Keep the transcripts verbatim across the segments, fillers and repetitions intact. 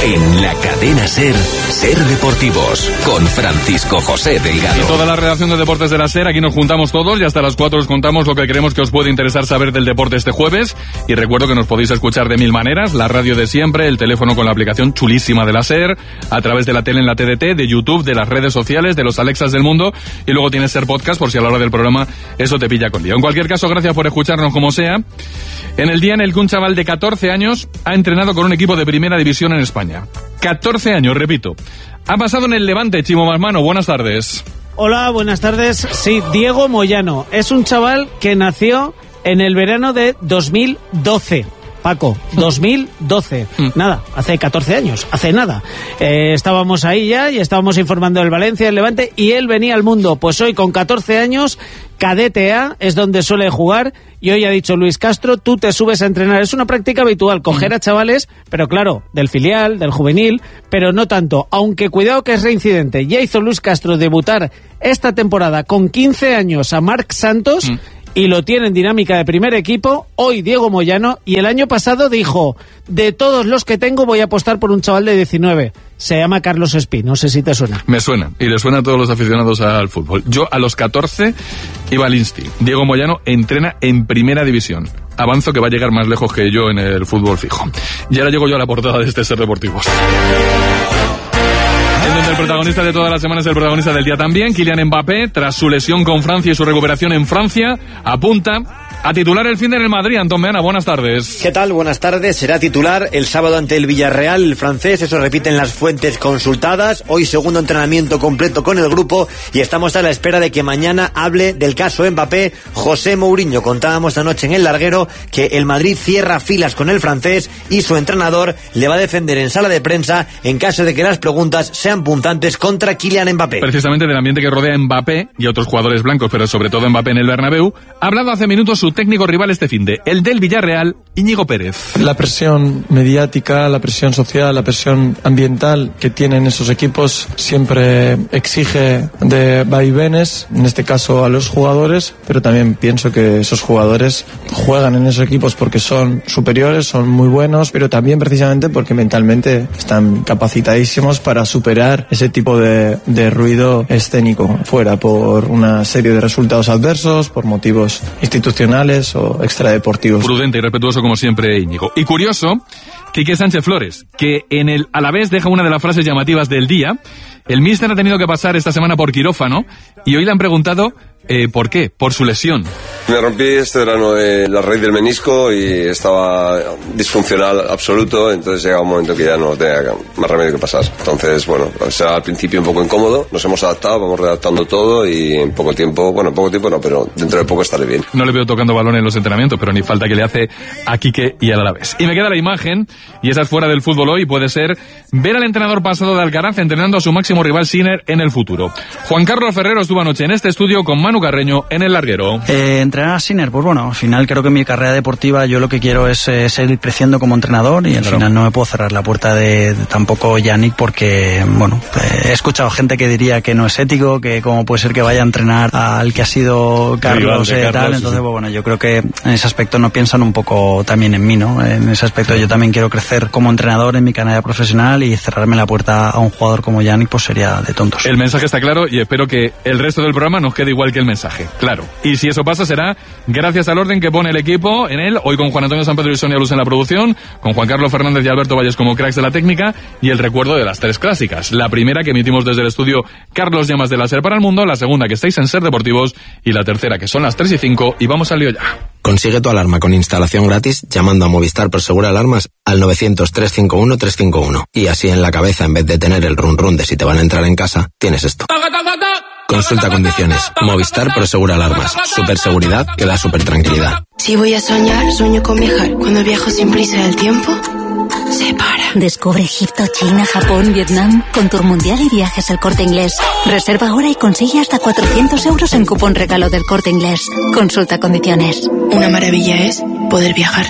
En la cadena SER, SER Deportivos, con Francisco José Delgado. Y toda la redacción de Deportes de la SER, aquí nos juntamos todos y hasta las cuatro os contamos lo que creemos que os puede interesar saber del deporte este jueves. Y recuerdo que nos podéis escuchar de mil maneras, la radio de siempre, el teléfono con la aplicación chulísima de la SER, a través de la tele en la T D T, de YouTube, de las redes sociales, de los Alexas del mundo, y luego tienes SER Podcast por si a la hora del programa eso te pilla con lío. En cualquier caso, gracias por escucharnos como sea. En el día en el que un chaval de catorce años ha entrenado con un equipo de primera división en España. catorce años, repito. Ha pasado en el Levante, Chimo Masmano, buenas tardes. Hola, buenas tardes. Sí, Diego Moyano. Es un chaval que nació en el verano de dos mil doce. Paco, dos mil doce. Nada, hace catorce años, hace nada. Eh, estábamos ahí ya y estábamos informando del Valencia, del Levante, y él venía al mundo. Pues hoy, con catorce años, Cadete A es donde suele jugar, y hoy ha dicho Luis Castro, tú te subes a entrenar. Es una práctica habitual, coger a chavales, pero claro, del filial, del juvenil, pero no tanto. Aunque cuidado que es reincidente. Ya hizo Luis Castro debutar esta temporada con quince años a Marc Santos, mm. y lo tiene en dinámica de primer equipo, hoy Diego Moyano, y el año pasado dijo, de todos los que tengo voy a apostar por un chaval de diecinueve. Se llama Carlos Espí, no sé si te suena. Me suena, y le suena a todos los aficionados al fútbol. Yo a los catorce iba al Insti. Diego Moyano entrena en primera división. Avanzo que va a llegar más lejos que yo en el fútbol fijo. Y ahora llego yo a la portada de este SER Deportivos. En donde el protagonista de todas las semanas es el protagonista del día también, Kylian Mbappé, tras su lesión con Francia y su recuperación en Francia, apunta a titular el fin de en el Madrid. Antón Meana, buenas tardes. ¿Qué tal? Buenas tardes. Será titular el sábado ante el Villarreal, el francés, eso repiten las fuentes consultadas. Hoy segundo entrenamiento completo con el grupo y estamos a la espera de que mañana hable del caso Mbappé José Mourinho. Contábamos anoche en El Larguero que el Madrid cierra filas con el francés y su entrenador le va a defender en sala de prensa en caso de que las preguntas sean punzantes contra Kylian Mbappé. Precisamente del ambiente que rodea a Mbappé y a otros jugadores blancos, pero sobre todo Mbappé en el Bernabéu, ha hablado hace minutos su técnico rival este finde, el del Villarreal, Íñigo Pérez. La presión mediática, la presión social, la presión ambiental que tienen esos equipos siempre exige de vaivenes, en este caso a los jugadores, pero también pienso que esos jugadores juegan en esos equipos porque son superiores, son muy buenos, pero también precisamente porque mentalmente están capacitadísimos para superar ese tipo de, de ruido escénico fuera por una serie de resultados adversos, por motivos institucionales o extradeportivos. Prudente y respetuoso como siempre Íñigo. Y curioso, Quique Sánchez Flores, que en el Alavés deja una de las frases llamativas del día. El míster ha tenido que pasar esta semana por quirófano y hoy le han preguntado eh, ¿por qué? Por su lesión. Me rompí este verano eh, la raíz del menisco y estaba disfuncional absoluto, entonces llega un momento que ya no tenía más remedio que pasar. Entonces, bueno, será al principio un poco incómodo, nos hemos adaptado, vamos redactando todo y en poco tiempo, bueno, en poco tiempo no, pero dentro de poco estaré bien. No le veo tocando balón en los entrenamientos, pero ni falta que le hace a Quique y al Alavés. Y me queda la imagen, y esa es fuera del fútbol hoy, puede ser ver al entrenador pasado de Alcaraz entrenando a su máximo rival Sinner en el futuro. Juan Carlos Ferrero estuvo anoche en este estudio con Manu Carreño en El Larguero. Eh, entrenar a Sinner, pues bueno, al final creo que en mi carrera deportiva yo lo que quiero es eh, seguir creciendo como entrenador y al claro. final no me puedo cerrar la puerta de, de tampoco Yannick porque, bueno, eh, he escuchado gente que diría que no es ético, que cómo puede ser que vaya a entrenar al que ha sido Carlos y eh, tal, Carlos, entonces sí. Bueno, yo creo que en ese aspecto no piensan un poco también en mí, ¿no? En ese aspecto yo también quiero crecer como entrenador en mi carrera profesional y cerrarme la puerta a un jugador como Yannick pues sería de tontos. El mensaje está claro y espero que el resto del programa nos quede igual que el mensaje, claro. Y si eso pasa será gracias al orden que pone el equipo en él, hoy con Juan Antonio San Pedro y Sonia Luz en la producción, con Juan Carlos Fernández y Alberto Valles como cracks de la técnica y el recuerdo de las tres clásicas. La primera que emitimos desde el estudio Carlos Llamas de la SER para el Mundo, la segunda que estáis en SER Deportivos y la tercera que son las tres y cinco y vamos al lío ya. Consigue tu alarma con instalación gratis llamando a Movistar Prosegur Alarmas al novecientos, trescientos cincuenta y uno, trescientos cincuenta y uno. Y así en la cabeza, en vez de tener el run run de si te van a entrar en casa, tienes esto. Consulta condiciones. Movistar Prosegur Alarmas. Super seguridad que da super tranquilidad. Si voy a soñar, sueño con viajar. Cuando viajo sin prisa del tiempo, se para. Descubre Egipto, China, Japón, Vietnam con Tour Mundial y Viajes El Corte Inglés. Reserva ahora y consigue hasta cuatrocientos euros en cupón regalo del Corte Inglés. Consulta condiciones. Una maravilla es poder viajar.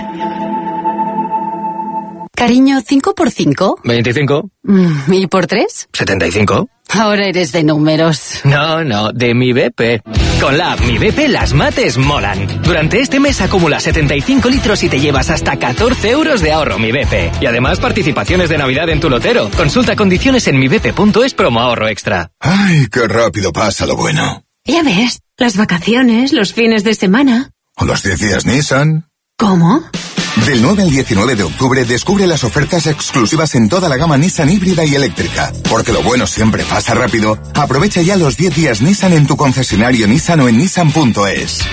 Cariño, ¿cinco por cinco? veinticinco. ¿Y por tres? setenta y cinco. Ahora eres de números. No, no, de Mi B P. Con la app Mi B P las mates molan. Durante este mes acumula setenta y cinco litros y te llevas hasta catorce euros de ahorro Mi B P. Y además participaciones de Navidad en tu lotero. Consulta condiciones en mi b p punto es promo ahorro extra. Ay, qué rápido pasa lo bueno. Ya ves, las vacaciones, los fines de semana. ¿O los diez días Nissan? ¿Cómo? Del nueve al diecinueve de octubre descubre las ofertas exclusivas en toda la gama Nissan híbrida y eléctrica. Porque lo bueno siempre pasa rápido. Aprovecha ya los diez días Nissan en tu concesionario Nissan o en nissan punto es.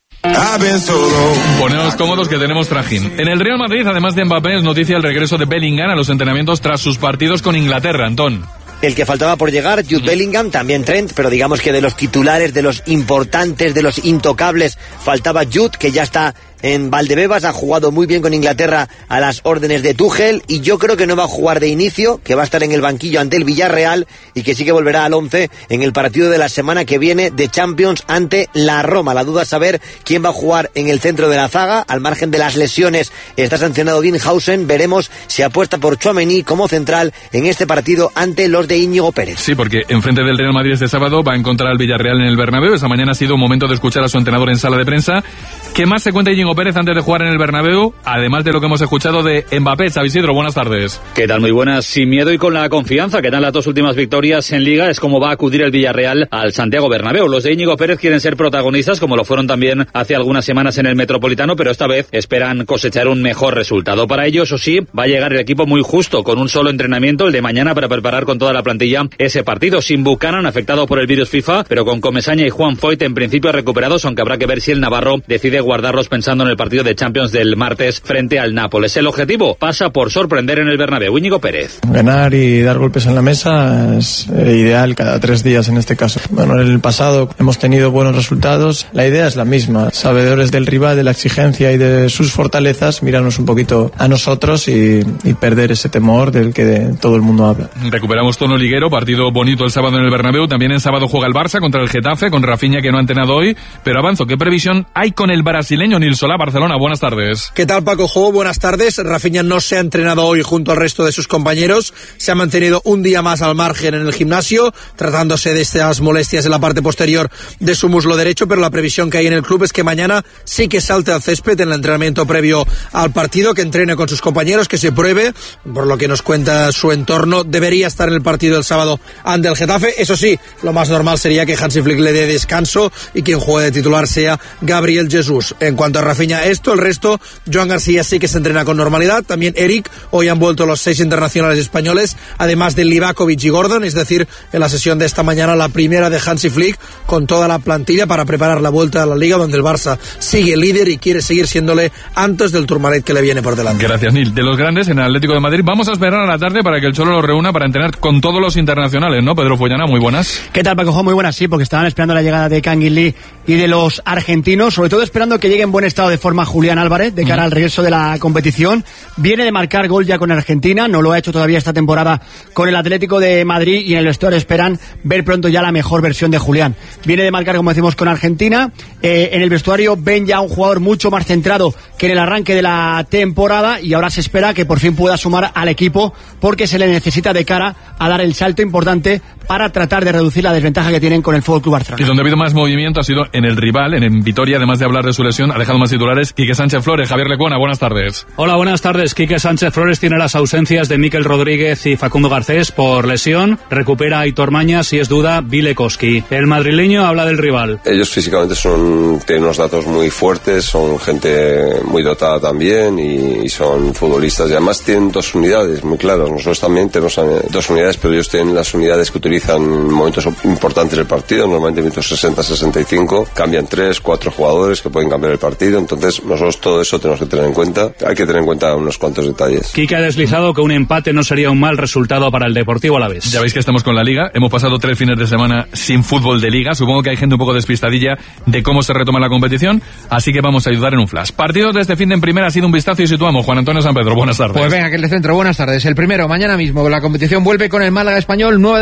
Poneos cómodos que tenemos trajín. En el Real Madrid, además de Mbappé, es noticia el regreso de Bellingham a los entrenamientos tras sus partidos con Inglaterra, Antón. El que faltaba por llegar, Jude Bellingham, también Trent, pero digamos que de los titulares, de los importantes, de los intocables, faltaba Jude, que ya está en Valdebebas, ha jugado muy bien con Inglaterra a las órdenes de Tuchel, y yo creo que no va a jugar de inicio, que va a estar en el banquillo ante el Villarreal, y que sí que volverá al once en el partido de la semana que viene de Champions ante la Roma. La duda es saber quién va a jugar en el centro de la zaga. Al margen de las lesiones, está sancionado Dinhausen. Veremos si apuesta por Tchouaméni como central en este partido ante los de Íñigo Pérez. Sí, porque enfrente del Real Madrid este sábado va a encontrar al Villarreal en el Bernabéu. Esta mañana ha sido un momento de escuchar a su entrenador en sala de prensa. ¿Qué más se cuenta Íñigo Pérez antes de jugar en el Bernabéu? Además de lo que hemos escuchado de Mbappé. Xavi Isidro, buenas tardes. ¿Qué tal? Muy buenas. Sin miedo y con la confianza que dan las dos últimas victorias en Liga, es como va a acudir el Villarreal al Santiago Bernabéu. Los de Íñigo Pérez quieren ser protagonistas, como lo fueron también hace algunas semanas en el Metropolitano, pero esta vez esperan cosechar un mejor resultado. Para ello, eso sí, va a llegar el equipo muy justo, con un solo entrenamiento, el de mañana, para preparar con toda la plantilla ese partido. Sin Buchanan, afectado por el virus FIFA, pero con Comesaña y Juan Foyt en principio recuperados, aunque habrá que ver si el navarro decide guardarlos pensando en el partido de Champions del martes frente al Nápoles. El objetivo pasa por sorprender en el Bernabéu. Íñigo Pérez. Ganar y dar golpes en la mesa es ideal cada tres días en este caso. Bueno, en el pasado hemos tenido buenos resultados. La idea es la misma. Sabedores del rival, de la exigencia y de sus fortalezas, mirarnos un poquito a nosotros y, y perder ese temor del que todo el mundo habla. Recuperamos tono liguero, partido bonito el sábado en el Bernabéu. También en sábado juega el Barça contra el Getafe, con Rafinha, que no ha entrenado hoy. Pero avanzo, ¿qué previsión hay con el brasileño Nil Solá? Barcelona, buenas tardes. ¿Qué tal, Paco Jo? Buenas tardes. Rafinha no se ha entrenado hoy junto al resto de sus compañeros. Se ha mantenido un día más al margen en el gimnasio, tratándose de estas molestias en la parte posterior de su muslo derecho, pero la previsión que hay en el club es que mañana sí que salte al césped en el entrenamiento previo al partido, que entrene con sus compañeros, que se pruebe. Por lo que nos cuenta su entorno, debería estar en el partido del sábado ante el Getafe. Eso sí, lo más normal sería que Hansi Flick le dé descanso y quien juegue de titular sea Gabriel Jesús. En cuanto a Rafinha, esto, el resto, Joan García sí que se entrena con normalidad, también Eric. Hoy han vuelto los seis internacionales españoles, además de Livakovic y Gordon, es decir, en la sesión de esta mañana, la primera de Hansi Flick, con toda la plantilla para preparar la vuelta a la Liga, donde el Barça sigue líder y quiere seguir siéndole antes del Tourmalet que le viene por delante. Gracias, Nil. De los grandes, en el Atlético de Madrid, vamos a esperar a la tarde para que el Cholo lo reúna para entrenar con todos los internacionales, ¿no? Pedro Follana, muy buenas. ¿Qué tal, Paco? Muy buenas, sí, porque estaban esperando la llegada de Kangin Lee y de los argentinos, sobre todo esperando que llegue en buen estado de forma Julián Álvarez de cara mm. al regreso de la competición. Viene de marcar gol ya con Argentina, no lo ha hecho todavía esta temporada con el Atlético de Madrid, y en el vestuario esperan ver pronto ya la mejor versión de Julián. Viene de marcar, como decimos, con Argentina. Eh, en el vestuario ven ya un jugador mucho más centrado que en el arranque de la temporada, y ahora se espera que por fin pueda sumar al equipo, porque se le necesita de cara a dar el salto importante para tratar de reducir la desventaja que tienen con el F C Barcelona. Y donde ha habido más movimiento ha sido en el rival, en, en Vitoria. Además de hablar de su lesión, ha dejado más titulares Quique Sánchez Flores. Javier Lecuona, buenas tardes. Hola, buenas tardes. Quique Sánchez Flores tiene las ausencias de Mikel Rodríguez y Facundo Garcés por lesión. Recupera a Aitor Mañas y es duda Bilekoski. El madrileño habla del rival. Ellos físicamente son tienen unos datos muy fuertes, son gente muy dotada también y, y son futbolistas. Y además tienen dos unidades muy claras. Nosotros también tenemos dos unidades, pero ellos tienen las unidades que utilizan en momentos importantes del partido, normalmente minutos sesenta a sesenta y cinco. Cambian tres, cuatro jugadores que pueden cambiar el partido. Entonces nosotros todo eso tenemos que tener en cuenta. Hay que tener en cuenta unos cuantos detalles. Quique ha deslizado que un empate no sería un mal resultado para el Deportivo Alavés. Ya veis que estamos con la Liga. Hemos pasado tres fines de semana sin fútbol de Liga. Supongo que hay gente un poco despistadilla de cómo se retoma la competición, así que vamos a ayudar en un flash. Partidos de este fin de en primera ha sido un vistazo y situamos. Juan Antonio San Pedro, buenas tardes. Pues venga, que el de centro, buenas tardes. El primero, mañana mismo la competición vuelve con el Málaga Español, nueve de la noche.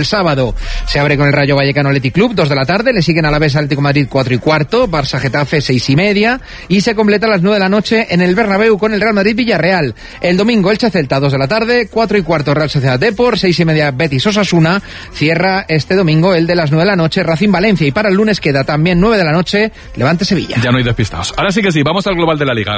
el sábado. Se abre con el Rayo Vallecano Athletic Club, dos de la tarde, le siguen a la vez Atlético Madrid cuatro y cuarto, Barça Getafe seis y media, y se completa a las nueve de la noche en el Bernabéu con el Real Madrid Villarreal. El domingo Elche Celta, dos de la tarde, cuatro y cuarto Real Sociedad Depor, seis y media Betis Osasuna. Cierra este domingo el de las nueve de la noche Racing Valencia, y para el lunes queda también nueve de la noche Levante Sevilla. Ya no hay despistados. Ahora sí que sí, vamos al global de la Liga.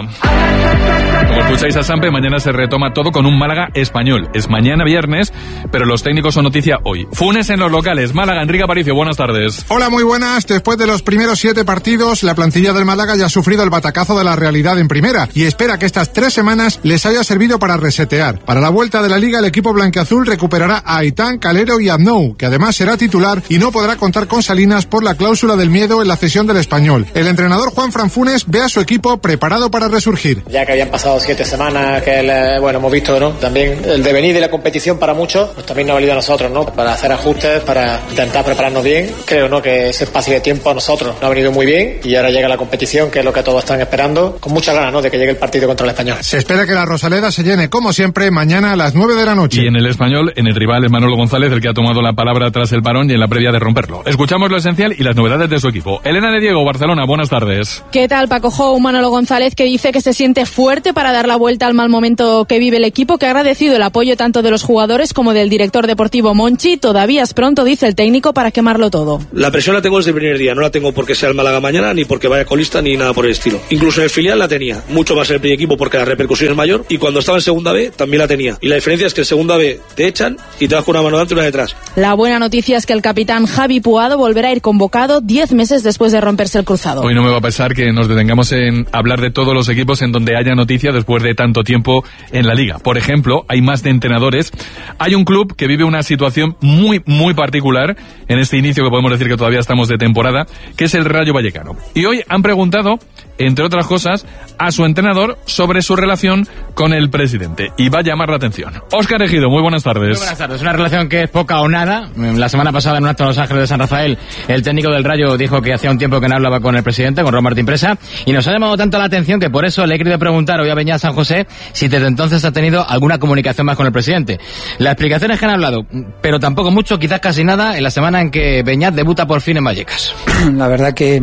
Como escucháis a Sampe, mañana se retoma todo con un Málaga Español. Es mañana viernes, pero los técnicos son noticia hoy. Funes en los locales. Málaga, Enrique Aparicio, buenas tardes. Hola, muy buenas. Después de los primeros siete partidos, la plantilla del Málaga ya ha sufrido el batacazo de la realidad en primera y espera que estas tres semanas les haya servido para resetear. Para la vuelta de la Liga, el equipo blanquiazul recuperará a Aitán, Calero y Aznou, que además será titular y no podrá contar con Salinas por la cláusula del miedo en la cesión del Español. El entrenador Juanfran Funes ve a su equipo preparado para resurgir. Ya que habían pasado siete semanas, que el, bueno, hemos visto, ¿no? También el devenir de la competición para muchos, pues también nos ha valido a nosotros, ¿no? Para hacer ajustes, para intentar prepararnos bien. Creo, ¿no? Que ese espacio de tiempo a nosotros nos ha venido muy bien y ahora llega la competición, que es lo que todos están esperando, con muchas ganas, ¿no? De que llegue el partido contra el Español. Se espera que la Rosaleda se llene, como siempre, mañana a las nueve de la noche. Y en el Español, en el rival es Manolo González, el que ha tomado la palabra tras el parón y en la previa de romperlo. Escuchamos lo esencial y las novedades de su equipo. Elena de Diego, Barcelona, buenas tardes. ¿Qué tal, Paco Jou? Manolo González, que dice que se siente fuerte para dar la vuelta al mal momento que vive el equipo, que ha agradecido el apoyo tanto de los jugadores como del director deportivo Monchi. Todavía es pronto, dice el técnico, para quemarlo todo. La presión la tengo desde el primer día, no la tengo porque sea el Málaga mañana, ni porque vaya colista, ni nada por el estilo. Incluso en el filial la tenía, mucho más en el primer equipo porque la repercusión es mayor, y cuando estaba en segunda B también la tenía. Y la diferencia es que en segunda B te echan y te das con una mano delante y una detrás. La buena noticia es que el capitán Javi Puado volverá a ir convocado diez meses después de romperse el cruzado. Hoy no me va a pesar que nos detengamos en hablar de todos los equipos en donde haya noticia después de tanto tiempo en la Liga. Por ejemplo, hay más de entrenadores. Hay un club que vive una situación muy, muy particular en este inicio, que podemos decir que todavía estamos de temporada, que es el Rayo Vallecano. Y hoy han preguntado, entre otras cosas, a su entrenador sobre su relación con el presidente. Y va a llamar la atención. Óscar Ejido, muy buenas tardes. Muy buenas tardes. Una relación que es poca o nada. La semana pasada, en un acto en Los Ángeles de San Rafael, el técnico del Rayo dijo que hacía un tiempo que no hablaba con el presidente, con Ron Martín Presa, y nos ha llamado tanto la atención que por eso le he querido preguntar hoy a Beñat San José si desde entonces ha tenido alguna comunicación más con el presidente. La explicación es que han hablado, pero tampoco mucho, quizás casi nada, en la semana en que Beñat debuta por fin en Vallecas. La verdad que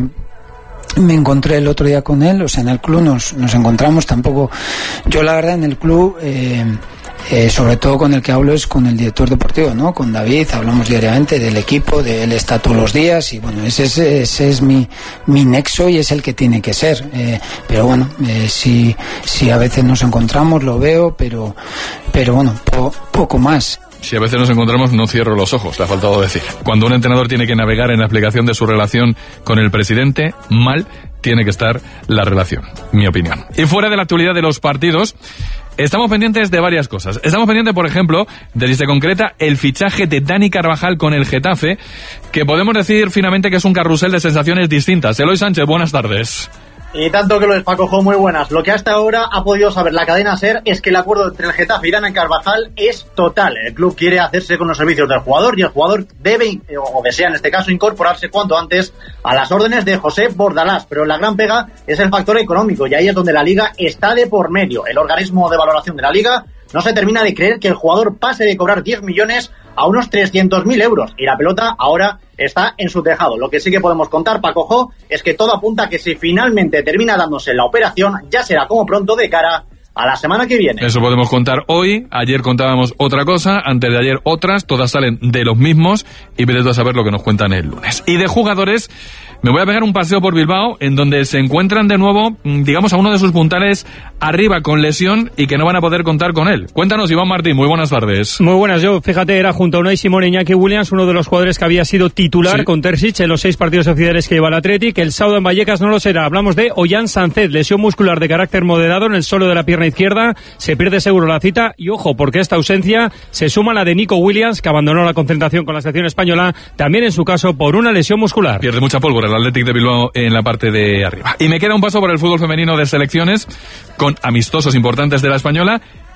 me encontré el otro día con él, o sea, en el club nos, nos encontramos, tampoco, yo la verdad en el club, eh, eh, sobre todo con el que hablo es con el director deportivo, ¿no? Con David, hablamos diariamente del equipo, de él está todos los días y bueno, ese es, ese es mi, mi nexo y es el que tiene que ser, eh, pero bueno, eh, si, si a veces nos encontramos lo veo, pero, pero bueno, po, poco más. Si a veces nos encontramos, no cierro los ojos, le ha faltado decir. Cuando un entrenador tiene que navegar en la explicación de su relación con el presidente, mal tiene que estar la relación, mi opinión. Y fuera de la actualidad de los partidos, estamos pendientes de varias cosas. Estamos pendientes, por ejemplo, de si se concreta el fichaje de Dani Carvajal con el Getafe, que podemos decir finalmente que es un carrusel de sensaciones distintas. Eloy Sánchez, buenas tardes. Y tanto que lo es, Paco Jo, muy buenas. Lo que hasta ahora ha podido saber la cadena SER es que el acuerdo entre el Getafe y Dani Carvajal es total. El club quiere hacerse con los servicios del jugador y el jugador debe, o desea en este caso, incorporarse cuanto antes a las órdenes de José Bordalás. Pero la gran pega es el factor económico y ahí es donde la Liga está de por medio. El organismo de valoración de la Liga no se termina de creer que el jugador pase de cobrar diez millones a unos trescientos mil euros y la pelota ahora está en su tejado. Lo que sí que podemos contar, Paco Jo, es que todo apunta a que si finalmente termina dándose la operación, ya será como pronto de cara a la semana que viene. Eso podemos contar hoy. Ayer contábamos otra cosa, antes de ayer otras, todas salen de los mismos y vete a saber lo que nos cuentan el lunes. Y de jugadores, me voy a pegar un paseo por Bilbao en donde se encuentran de nuevo, digamos, a uno de sus puntales arriba con lesión y que no van a poder contar con él. Cuéntanos, Iván Martín, muy buenas tardes. Muy buenas, yo, fíjate, era junto a Unai Simón e Iñaki Williams, uno de los jugadores que había sido titular sí. con Terzic en los seis partidos oficiales que lleva el Athletic. El sábado en Vallecas no lo será. Hablamos de Ollán Sánchez, lesión muscular de carácter moderado en el suelo de la pierna izquierda. Se pierde seguro la cita y ojo, porque esta ausencia se suma a la de Nico Williams, que abandonó la concentración con la selección española, también en su caso por una lesión muscular. Pierde mucha pólvora el Athletic de Bilbao en la parte de arriba. Y me queda un paso por el fútbol femenino de selecciones, con amistosos importantes de la española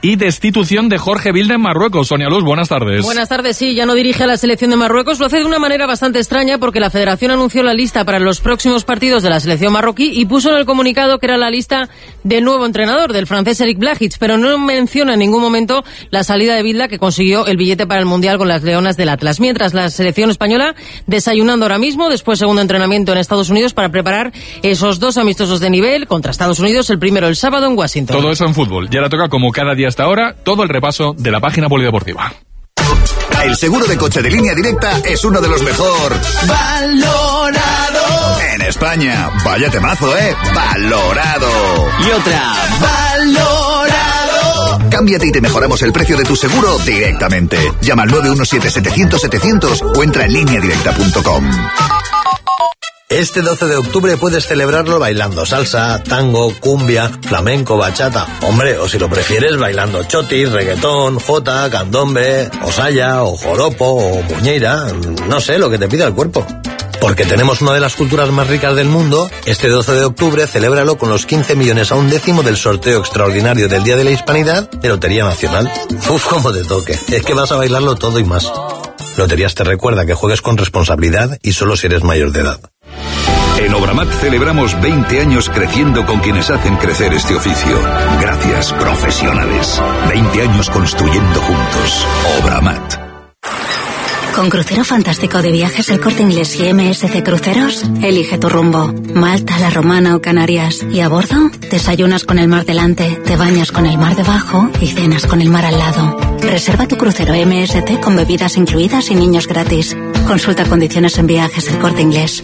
y destitución de Jorge Vilda en Marruecos. Sonia Luz, buenas tardes. Buenas tardes, sí, ya no dirige a la selección de Marruecos. Lo hace de una manera bastante extraña porque la federación anunció la lista para los próximos partidos de la selección marroquí y puso en el comunicado que era la lista del nuevo entrenador, del francés Eric Blajic, pero no menciona en ningún momento la salida de Vilda, que consiguió el billete para el Mundial con las Leonas del Atlas. Mientras la selección española desayunando ahora mismo, después segundo entrenamiento en Estados Unidos para preparar esos dos amistosos de nivel contra Estados Unidos, el primero el sábado en Washington. Todo eso en fútbol. Y ahora toca, como cada día hasta ahora, todo el repaso de la página polideportiva. El seguro de coche de Línea Directa es uno de los mejor valorado en España. Vaya temazo, ¿eh? Valorado. Y otra, valorado. Cámbiate y te mejoramos el precio de tu seguro directamente. Llama al nueve uno siete setecientos setecientos o entra en línea directa punto com. Este doce de octubre puedes celebrarlo bailando salsa, tango, cumbia, flamenco, bachata. Hombre, o si lo prefieres, bailando chotis, reggaetón, jota, candombe, o saya, o joropo, o muñeira. No sé, lo que te pida el cuerpo. Porque tenemos una de las culturas más ricas del mundo, este doce de octubre celébralo con los quince millones a un décimo del sorteo extraordinario del Día de la Hispanidad de Lotería Nacional. Uf, cómo te toque. Es que vas a bailarlo todo y más. Loterías te recuerda que juegues con responsabilidad y solo si eres mayor de edad. En Obramat celebramos veinte años creciendo con quienes hacen crecer este oficio. Gracias, profesionales. veinte años construyendo juntos. Obramat. Con Crucero Fantástico de Viajes El Corte Inglés y M S C Cruceros, elige tu rumbo. Malta, La Romana o Canarias. Y a bordo, desayunas con el mar delante, te bañas con el mar debajo y cenas con el mar al lado. Reserva tu crucero M S C con bebidas incluidas y niños gratis. Consulta condiciones en Viajes El Corte Inglés.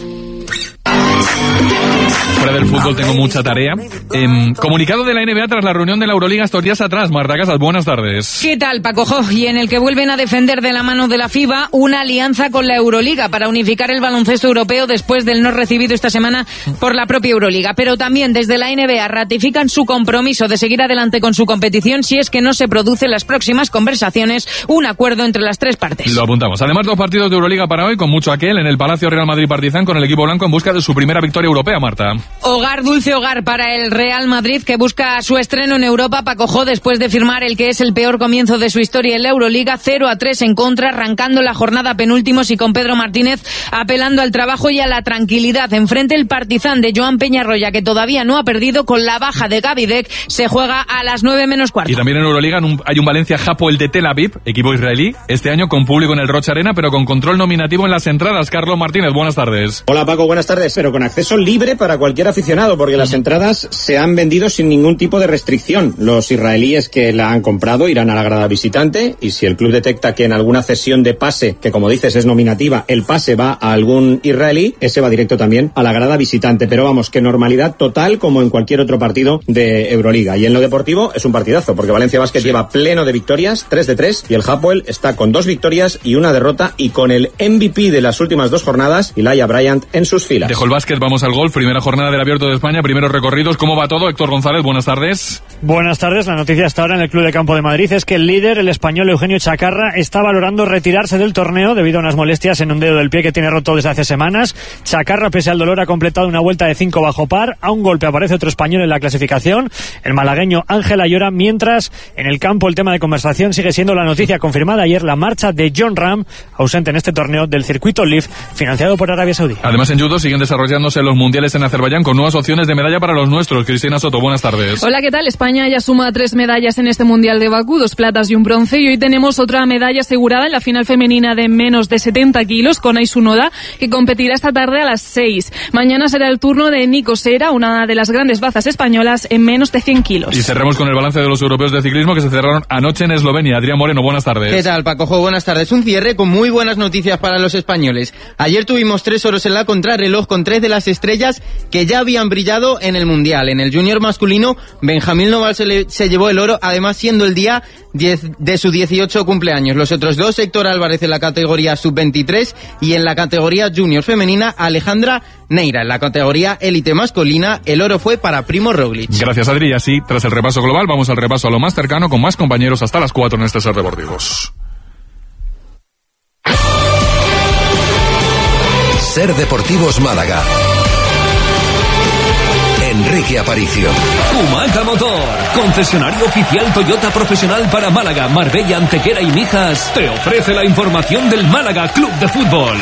Fuera del fútbol tengo mucha tarea. Eh, comunicado de la N B A tras la reunión de la Euroliga estos días atrás. Marta Casas, buenas tardes. ¿Qué tal, Paco Jo? Y en el que vuelven a defender de la mano de la FIBA una alianza con la Euroliga para unificar el baloncesto europeo después del no recibido esta semana por la propia Euroliga. Pero también desde la N B A ratifican su compromiso de seguir adelante con su competición si es que no se produce en las próximas conversaciones un acuerdo entre las tres partes. Lo apuntamos. Además, dos partidos de Euroliga para hoy, con mucho aquel en el Palacio Real Madrid-Partizan con el equipo blanco en busca de su primera victoria europea, Marta. Hogar, dulce hogar para el Real Madrid, que busca su estreno en Europa. Paco Jo, después de firmar el que es el peor comienzo de su historia en la Euroliga, cero a tres en contra, arrancando la jornada penúltimos y con Pedro Martínez apelando al trabajo y a la tranquilidad. Enfrente el Partizan de Joan Peñarroya, que todavía no ha perdido, con la baja de Gaby Deck, se juega a las nueve menos cuarto. Y también en Euroliga hay un Valencia Hapoel de Tel Aviv, equipo israelí, este año con público en el Rocha Arena, pero con control nominativo en las entradas. Carlos Martínez, buenas tardes. Hola Paco, buenas tardes, pero con acceso libre para cualquier aficionado, porque las entradas se han vendido sin ningún tipo de restricción. Los israelíes que la han comprado irán a la grada visitante, y si el club detecta que en alguna cesión de pase, que como dices es nominativa, el pase va a algún israelí, ese va directo también a la grada visitante. Pero vamos, que normalidad total como en cualquier otro partido de Euroliga. Y en lo deportivo es un partidazo, porque Valencia Basket sí. lleva pleno de victorias, tres de tres, y el Hapoel está con dos victorias y una derrota, y con el M V P de las últimas dos jornadas, Elijah Bryant, en sus filas. Dejo el básquet, vamos al golf, primera jornada del Abierto de España, primeros recorridos. ¿Cómo va todo? Héctor González, buenas tardes. Buenas tardes. La noticia hasta ahora en el Club de Campo de Madrid es que el líder, el español Eugenio Chacarra, está valorando retirarse del torneo debido a unas molestias en un dedo del pie que tiene roto desde hace semanas. Chacarra, pese al dolor, ha completado una vuelta de cinco bajo par. A un golpe aparece otro español en la clasificación, el malagueño Ángel Ayora, mientras en el campo el tema de conversación sigue siendo la noticia confirmada ayer, la marcha de John Ram, ausente en este torneo del circuito Leaf, financiado por Arabia Saudí. Además, en judo siguen desarrollándose los mundiales en Azerbaiyán con nuevas opciones de medalla para los nuestros. Cristina Soto, buenas tardes. Hola, ¿qué tal? España ya suma tres medallas en este Mundial de Bakú, dos platas y un bronce, y hoy tenemos otra medalla asegurada en la final femenina de menos de setenta kilos con Aisu Noda, que competirá esta tarde a las seis. Mañana será el turno de Nico Sera, una de las grandes bazas españolas en menos de cien kilos. Y cerramos con el balance de los europeos de ciclismo que se cerraron anoche en Eslovenia. Adrián Moreno, buenas tardes. ¿Qué tal, Paco Jo? Buenas tardes. Un cierre con muy buenas noticias para los españoles. Ayer tuvimos tres oros en la contrarreloj con tres de las estrellas que ya habían brillado en el Mundial. En el junior masculino, Benjamín Noval se, le, se llevó el oro, además siendo el día diez de su dieciocho cumpleaños. Los otros dos, Héctor Álvarez en la categoría sub veintitrés y en la categoría junior femenina, Alejandra Neira. En la categoría élite masculina, el oro fue para Primo Roglic. Gracias, Adri. Y así, tras el repaso global, vamos al repaso a lo más cercano con más compañeros hasta las cuatro en este Ser Deportivos. Ser Deportivos Málaga. Enrique Aparicio. Humaca Motor, concesionario oficial Toyota profesional para Málaga, Marbella, Antequera y Mijas, te ofrece la información del Málaga Club de Fútbol.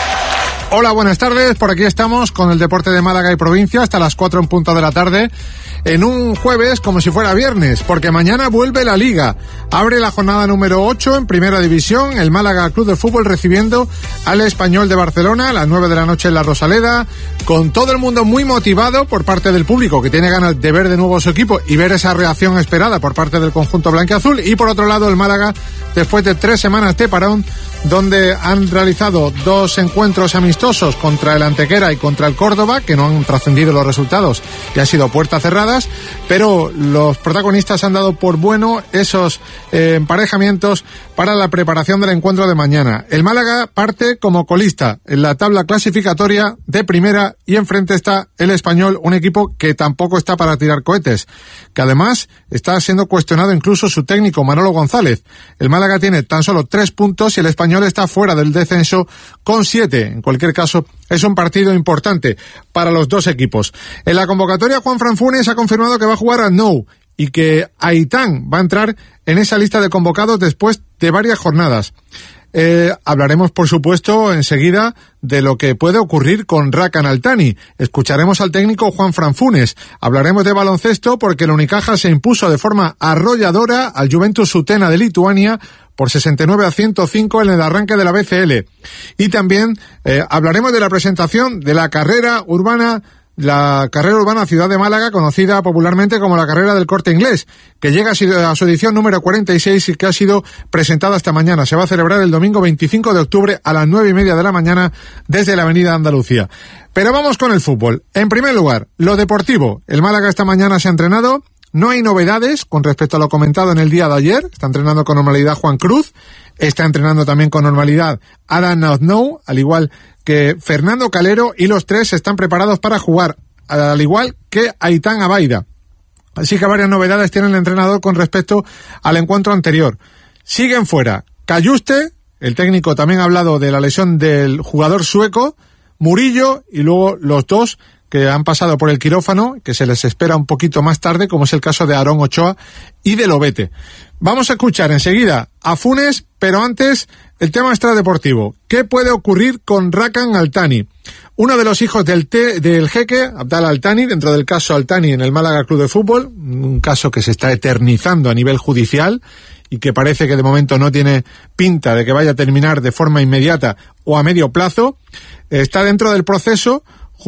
Hola, buenas tardes. Por aquí estamos con el deporte de Málaga y provincia hasta las cuatro en punto de la tarde. En un jueves como si fuera viernes, porque mañana vuelve la Liga. Abre la jornada número ocho en Primera División, el Málaga Club de Fútbol recibiendo al Español de Barcelona a las nueve de la noche en la Rosaleda, con todo el mundo muy motivado por parte del público, que tiene ganas de ver de nuevo su equipo y ver esa reacción esperada por parte del conjunto blanquiazul. Y por otro lado el Málaga, después de tres semanas de parón, donde han realizado dos encuentros amistosos contra el Antequera y contra el Córdoba, que no han trascendido los resultados y han sido puertas cerradas, pero los protagonistas han dado por bueno esos eh, emparejamientos para la preparación del encuentro de mañana. El Málaga parte como colista en la tabla clasificatoria de primera y enfrente está el Español, un equipo que tampoco está para tirar cohetes, que además está siendo cuestionado incluso su técnico Manolo González. El Málaga tiene tan solo tres puntos y el Español está fuera del descenso con siete. En cualquier caso, es un partido importante para los dos equipos. En la convocatoria, Juanfran Funes ha confirmado que va a jugar a Nou y que Aitán va a entrar en esa lista de convocados después de varias jornadas. Eh, hablaremos, por supuesto, enseguida de lo que puede ocurrir con Rakan Altani. Escucharemos al técnico Juanfran Funes. Hablaremos de baloncesto porque el Unicaja se impuso de forma arrolladora al Juventus Utena de Lituania por sesenta y nueve a ciento cinco en el arranque de la B C L. Y también eh, hablaremos de la presentación de la carrera urbana La carrera urbana Ciudad de Málaga, conocida popularmente como la carrera del Corte Inglés, que llega a su edición número cuarenta y seis y que ha sido presentada esta mañana. Se va a celebrar el domingo veinticinco de octubre a las nueve y media de la mañana desde la Avenida Andalucía. Pero vamos con el fútbol. En primer lugar, lo deportivo. El Málaga esta mañana se ha entrenado. No hay novedades con respecto a lo comentado en el día de ayer. Está entrenando con normalidad Juan Cruz. Está entrenando también con normalidad Adam Naoznou, al igual que Fernando Calero, y los tres están preparados para jugar, al igual que Aitán Abaida. Así que varias novedades tiene el entrenador con respecto al encuentro anterior. Siguen fuera Cayuste, el técnico también ha hablado de la lesión del jugador sueco, Murillo, y luego los dos que han pasado por el quirófano, que se les espera un poquito más tarde, como es el caso de Aarón Ochoa y de Lobete. Vamos a escuchar enseguida a Funes, pero antes el tema extradeportivo. ¿Qué puede ocurrir con Rakan Altani? Uno de los hijos del, te, del jeque, Abdal Altani, dentro del caso Altani en el Málaga Club de Fútbol, un caso que se está eternizando a nivel judicial y que parece que de momento no tiene pinta de que vaya a terminar de forma inmediata o a medio plazo, está dentro del proceso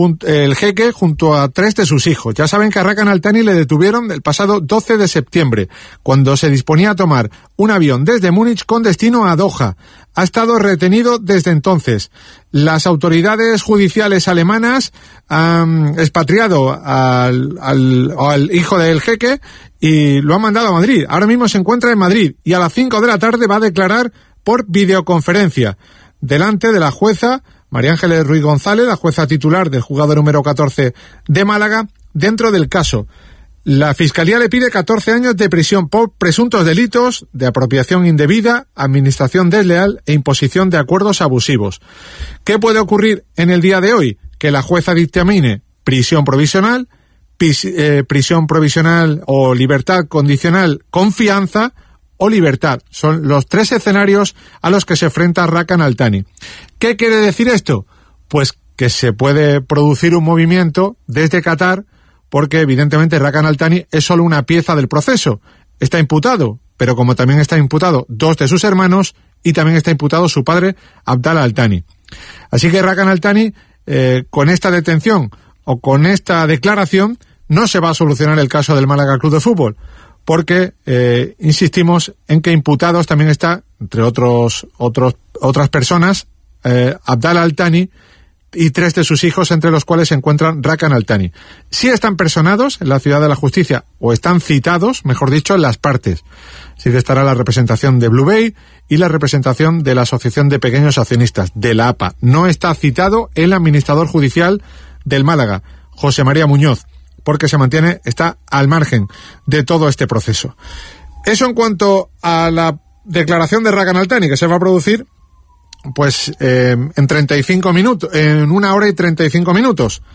el jeque junto a tres de sus hijos. Ya saben que a Rakan Altani le detuvieron el pasado doce de septiembre, cuando se disponía a tomar un avión desde Múnich con destino a Doha. Ha estado retenido desde entonces. Las autoridades judiciales alemanas han expatriado al, al, al hijo del jeque y lo han mandado a Madrid. Ahora mismo se encuentra en Madrid y a las cinco de la tarde va a declarar por videoconferencia delante de la jueza María Ángeles Ruiz González, la jueza titular del juzgado número catorce de Málaga, dentro del caso. La Fiscalía le pide catorce años de prisión por presuntos delitos de apropiación indebida, administración desleal e imposición de acuerdos abusivos. ¿Qué puede ocurrir en el día de hoy? Que la jueza dictamine prisión provisional, pis, eh, prisión provisional o libertad condicional con fianza, o libertad. Son los tres escenarios a los que se enfrenta Rakan Altani. ¿Qué quiere decir esto? Pues que se puede producir un movimiento desde Qatar, porque evidentemente Rakan Altani es solo una pieza del proceso. Está imputado, pero como también está imputado dos de sus hermanos y también está imputado su padre, Abdallah Altani. Así que Rakan Altani, eh, con esta detención o con esta declaración, no se va a solucionar el caso del Málaga Club de Fútbol, porque eh, insistimos en que imputados también está, entre otros, otros otras personas, eh, Abdallah Altani y tres de sus hijos, entre los cuales se encuentran Rakan Altani. Sí están personados en la Ciudad de la Justicia, o están citados, mejor dicho, en las partes. Sí que estará la representación de Blue Bay y la representación de la Asociación de Pequeños Accionistas, de la A P A. No está citado el administrador judicial del Málaga, José María Muñoz, porque se mantiene, está al margen de todo este proceso. Eso en cuanto a la declaración de Rakan Altani, que se va a producir pues eh, en treinta y cinco minutos, en una hora y treinta y cinco minutos.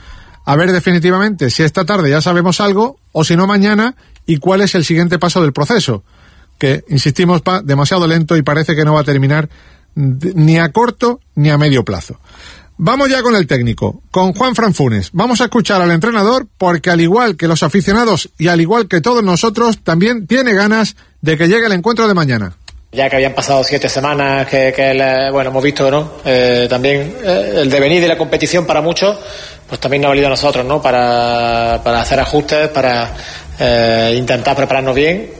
a ver definitivamente si esta tarde ya sabemos algo o si no mañana y cuál es el siguiente paso del proceso, que, insistimos, va demasiado lento y parece que no va a terminar ni a corto ni a medio plazo. Vamos ya con el técnico, con Juanfran Funes. Vamos a escuchar al entrenador porque, al igual que los aficionados y al igual que todos nosotros, también tiene ganas de que llegue el encuentro de mañana. Ya que habían pasado siete semanas, que, que el, bueno, hemos visto, ¿no? Eh, también eh, el devenir de la competición para muchos, pues también nos ha valido a nosotros, ¿no? Para, para hacer ajustes, para eh, intentar prepararnos bien.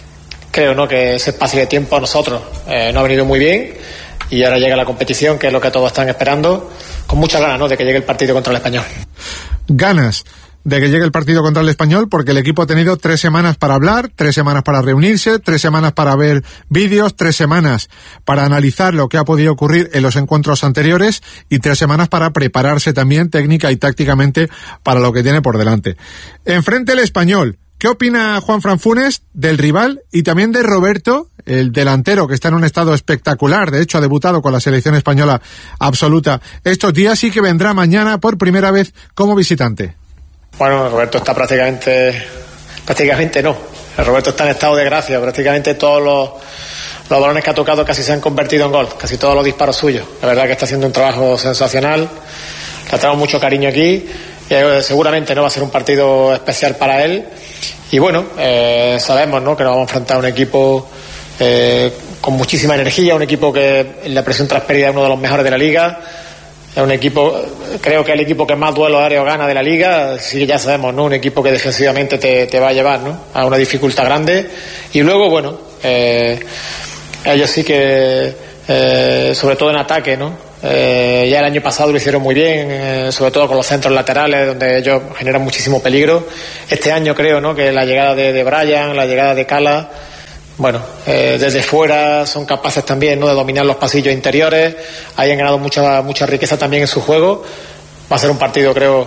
Creo, ¿no? Que ese espacio de tiempo a nosotros eh, nos ha venido muy bien y ahora llega la competición, que es lo que todos están esperando, con muchas ganas, ¿no? De que llegue el partido contra el Español. Ganas de que llegue el partido contra el Español, porque el equipo ha tenido tres semanas para hablar, tres semanas para reunirse, tres semanas para ver vídeos, tres semanas para analizar lo que ha podido ocurrir en los encuentros anteriores y tres semanas para prepararse también técnica y tácticamente para lo que tiene por delante. Enfrente el Español. ¿Qué opina Juanfran Funes del rival y también de Roberto, el delantero que está en un estado espectacular? De hecho, ha debutado con la selección española absoluta estos días y que vendrá mañana por primera vez como visitante. Bueno, Roberto está prácticamente, prácticamente no. Roberto está en estado de gracia. Prácticamente todos los, los balones que ha tocado casi se han convertido en gol. Casi todos los disparos suyos. La verdad que está haciendo un trabajo sensacional. Le traemos mucho cariño aquí. Eh, seguramente no va a ser un partido especial para él. Y bueno, eh, sabemos, ¿no? Que nos vamos a enfrentar a un equipo eh, con muchísima energía, un equipo que en la presión tras pérdida es uno de los mejores de la liga. Es un equipo, creo que es el equipo que más duelos aéreos gana de la liga. Sí que ya sabemos, ¿no? Un equipo que defensivamente te, te va a llevar, ¿no? A una dificultad grande. Y luego, bueno, eh, ellos sí que, eh, sobre todo en ataque, ¿no? Eh, ya el año pasado lo hicieron muy bien, eh, sobre todo con los centros laterales, donde ellos generan muchísimo peligro. Este año creo, ¿no? Que la llegada de, de Brian, la llegada de Cala, bueno, eh, desde fuera son capaces también, ¿no? De dominar los pasillos interiores. Ahí han ganado mucha mucha riqueza también en su juego. Va a ser un partido, creo,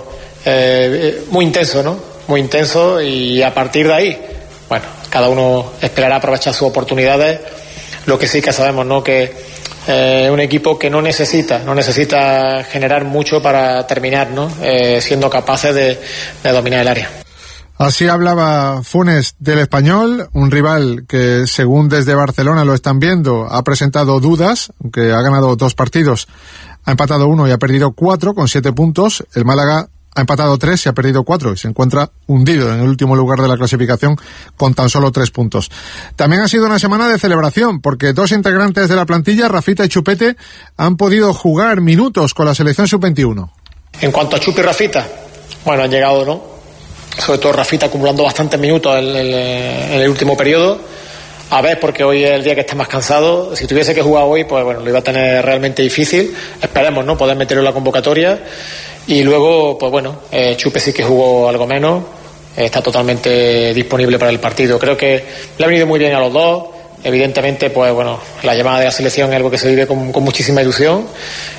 eh, muy intenso, ¿no? Muy intenso, y a partir de ahí, bueno, cada uno esperará aprovechar sus oportunidades. Lo que sí que sabemos, ¿no? Que Eh, un equipo que no necesita no necesita generar mucho para terminar, ¿no? Eh, siendo capaces de, de dominar el área. Así hablaba Funes del Español, un rival que, según desde Barcelona lo están viendo, ha presentado dudas, aunque ha ganado dos partidos, ha empatado uno y ha perdido cuatro con siete puntos. El Málaga ha empatado tres y ha perdido cuatro y se encuentra hundido en el último lugar de la clasificación con tan solo tres puntos. También ha sido una semana de celebración porque dos integrantes de la plantilla, Rafita y Chupete, han podido jugar minutos con la selección sub veintiuno. En cuanto a Chupi y Rafita, bueno, han llegado, ¿no? Sobre todo Rafita acumulando bastantes minutos en el, en el último periodo. A ver, porque hoy es el día que está más cansado. Si tuviese que jugar hoy, pues bueno, lo iba a tener realmente difícil. Esperemos, ¿no? Poder meterlo en la convocatoria. Y luego, pues bueno, eh, Chupe sí que jugó algo menos, eh, está totalmente disponible para el partido. Creo que le ha venido muy bien a los dos. Evidentemente, pues bueno, la llamada de la selección es algo que se vive con, con muchísima ilusión.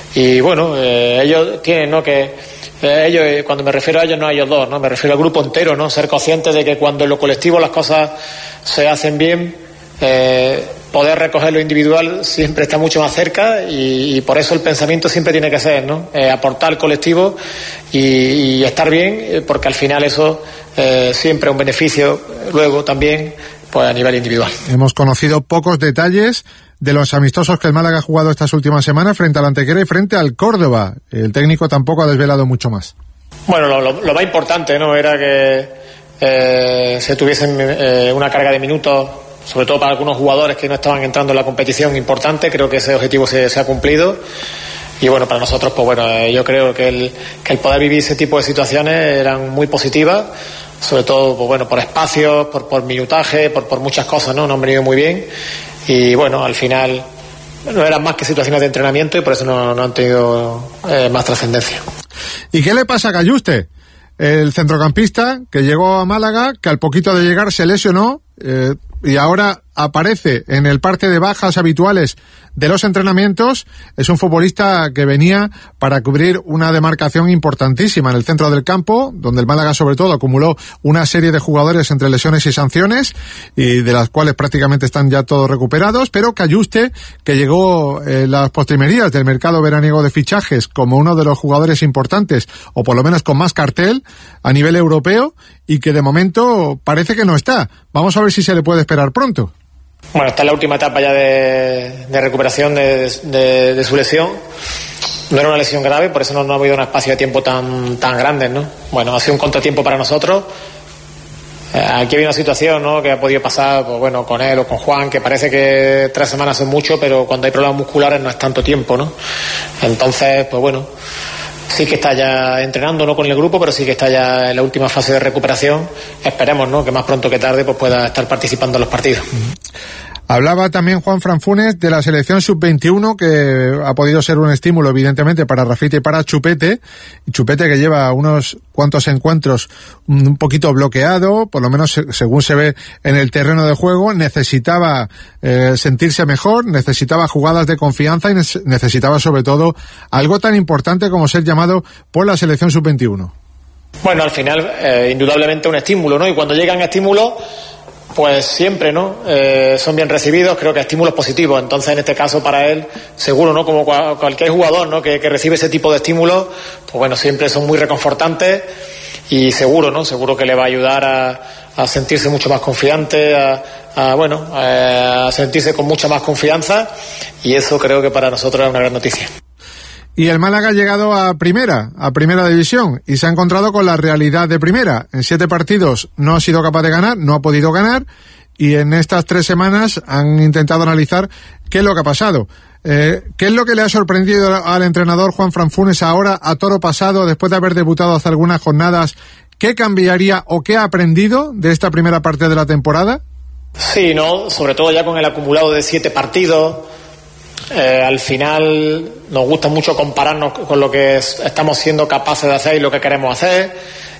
Y bueno, eh, ellos tienen, ¿no? Que eh, ellos, cuando me refiero a ellos, no a ellos dos, ¿no? Me refiero al grupo entero, ¿no? Ser conscientes de que cuando en lo colectivo las cosas se hacen bien, eh, poder recoger lo individual siempre está mucho más cerca, y, y por eso el pensamiento siempre tiene que ser, ¿no? Eh, aportar al colectivo y, y estar bien, porque al final eso eh, siempre es un beneficio luego también, pues a nivel individual. Hemos conocido pocos detalles de los amistosos que el Málaga ha jugado estas últimas semanas frente al Antequera y frente al Córdoba. El técnico tampoco ha desvelado mucho más. Bueno, lo, lo, lo más importante, ¿no? Era que eh, se tuviesen eh, una carga de minutos, sobre todo para algunos jugadores que no estaban entrando en la competición, importante. Creo que ese objetivo se, se ha cumplido. Y bueno, para nosotros, pues bueno, eh, yo creo que el, que el poder vivir ese tipo de situaciones eran muy positivas, sobre todo, pues bueno, por espacios, por, por minutaje, por, por muchas cosas, ¿no? Nos han venido muy bien. Y bueno, al final no eran más que situaciones de entrenamiento y por eso no, no han tenido eh, más trascendencia. ¿Y qué le pasa a Cayuste? El centrocampista que llegó a Málaga, que al poquito de llegar se lesionó, eh, y ahora aparece en el parte de bajas habituales de los entrenamientos. Es un futbolista que venía para cubrir una demarcación importantísima en el centro del campo, donde el Málaga sobre todo acumuló una serie de jugadores entre lesiones y sanciones, y de las cuales prácticamente están ya todos recuperados, pero Cayuste, que llegó en las postrimerías del mercado veraniego de fichajes como uno de los jugadores importantes, o por lo menos con más cartel a nivel europeo, y que de momento parece que no está. Vamos a ver si se le puede esperar pronto. Bueno, está en la última etapa ya de, de recuperación de, de, de su lesión. No era una lesión grave, por eso no, no ha habido un espacio de tiempo tan, tan grande, ¿no? Bueno, ha sido un contratiempo para nosotros. Eh, aquí hay una situación, ¿no?, que ha podido pasar, pues bueno, con él o con Juan, que parece que tres semanas son mucho, pero cuando hay problemas musculares no es tanto tiempo, ¿no? Entonces, pues bueno, sí que está ya entrenando, no con el grupo, pero sí que está ya en la última fase de recuperación. Esperemos, ¿no?, que más pronto que tarde pues pueda estar participando en los partidos. Hablaba también Juan Franfunes de la selección sub veintiuno, que ha podido ser un estímulo evidentemente para Rafita y para Chupete. Chupete, que lleva unos cuantos encuentros un poquito bloqueado, por lo menos según se ve en el terreno de juego, necesitaba eh, sentirse mejor, necesitaba jugadas de confianza y necesitaba sobre todo algo tan importante como ser llamado por la selección sub veintiuno. Bueno, al final eh, indudablemente un estímulo, ¿no? Y cuando llegan estímulos, pues siempre, ¿no? Eh, son bien recibidos, creo que estímulos positivos. Entonces, en este caso, para él, seguro, ¿no? Como cual, cualquier jugador, ¿no?, que, que recibe ese tipo de estímulos, pues bueno, siempre son muy reconfortantes y seguro, ¿no? Seguro que le va a ayudar a, a sentirse mucho más confiante, a, a bueno, a, a sentirse con mucha más confianza, y eso creo que para nosotros es una gran noticia. Y el Málaga ha llegado a primera, a primera división, y se ha encontrado con la realidad de primera. En siete partidos no ha sido capaz de ganar, no ha podido ganar, y en estas tres semanas han intentado analizar qué es lo que ha pasado. Eh, ¿Qué es lo que le ha sorprendido al entrenador Juan Franfunes ahora, a toro pasado, después de haber debutado hace algunas jornadas? ¿Qué cambiaría o qué ha aprendido de esta primera parte de la temporada? Sí, no, sobre todo ya con el acumulado de siete partidos. Eh, al final nos gusta mucho compararnos con lo que es, estamos siendo capaces de hacer y lo que queremos hacer,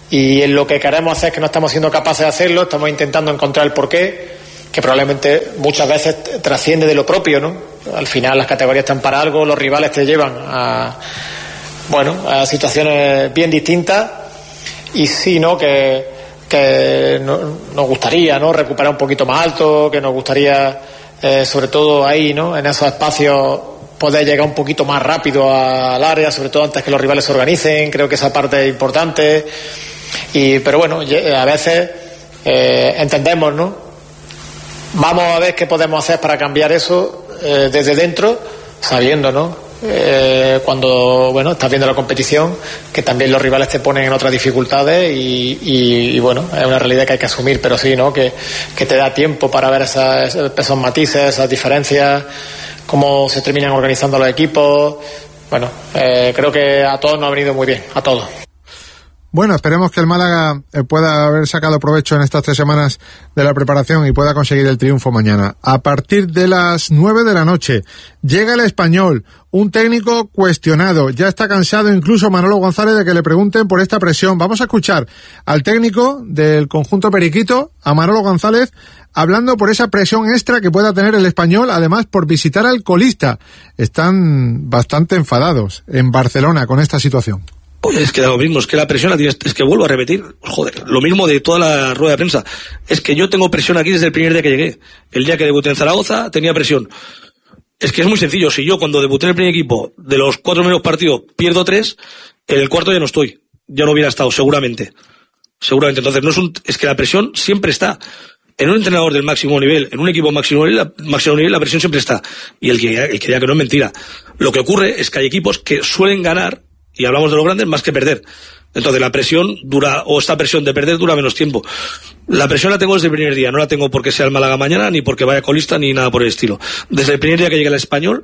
y en lo que queremos hacer es que no estamos siendo capaces de hacerlo, estamos intentando encontrar el porqué, que probablemente muchas veces trasciende de lo propio, ¿no? Al final las categorías están para algo, los rivales te llevan a, bueno, a situaciones bien distintas, y sí, ¿no?, que, que no, nos gustaría, ¿no?, recuperar un poquito más alto, que nos gustaría Eh, sobre todo ahí, ¿no?, en esos espacios, poder llegar un poquito más rápido al área, sobre todo antes que los rivales se organicen. Creo que esa parte es importante, y pero bueno, a veces eh, entendemos, ¿no? Vamos a ver qué podemos hacer para cambiar eso eh, desde dentro, sabiendo, ¿no?, eh, cuando, bueno, estás viendo la competición, que también los rivales te ponen en otras dificultades, y, y, y bueno, es una realidad que hay que asumir, pero sí, ¿no?, que, que te da tiempo para ver esas, esos matices, esas diferencias, cómo se terminan organizando los equipos. Bueno, eh, creo que a todos nos ha venido muy bien, a todos. Bueno, esperemos que el Málaga pueda haber sacado provecho en estas tres semanas de la preparación y pueda conseguir el triunfo mañana. A partir de las nueve de la noche llega el Español, un técnico cuestionado. Ya está cansado incluso Manolo González de que le pregunten por esta presión. Vamos a escuchar al técnico del conjunto periquito, a Manolo González, hablando por esa presión extra que pueda tener el Español, además por visitar al colista. Están bastante enfadados en Barcelona con esta situación. Es que da lo mismo, es que la presión la tienes, es que vuelvo a repetir, joder, lo mismo de toda la rueda de prensa. Es que yo tengo presión aquí desde el primer día que llegué. El día que debuté en Zaragoza tenía presión. Es que es muy sencillo, si yo cuando debuté en el primer equipo, de los cuatro primeros partidos, pierdo tres, en el cuarto ya no estoy, ya no hubiera estado, seguramente. Seguramente, entonces no es un, es que la presión siempre está. En un entrenador del máximo nivel, en un equipo máximo nivel, la, máximo nivel, la presión siempre está. Y el que, el que diga que no es mentira. Lo que ocurre es que hay equipos que suelen ganar, y hablamos de los grandes, más que perder. Entonces la presión dura, o esta presión de perder dura menos tiempo. La presión la tengo desde el primer día, no la tengo porque sea el Málaga mañana, ni porque vaya colista, ni nada por el estilo. Desde el primer día que llegué al Español,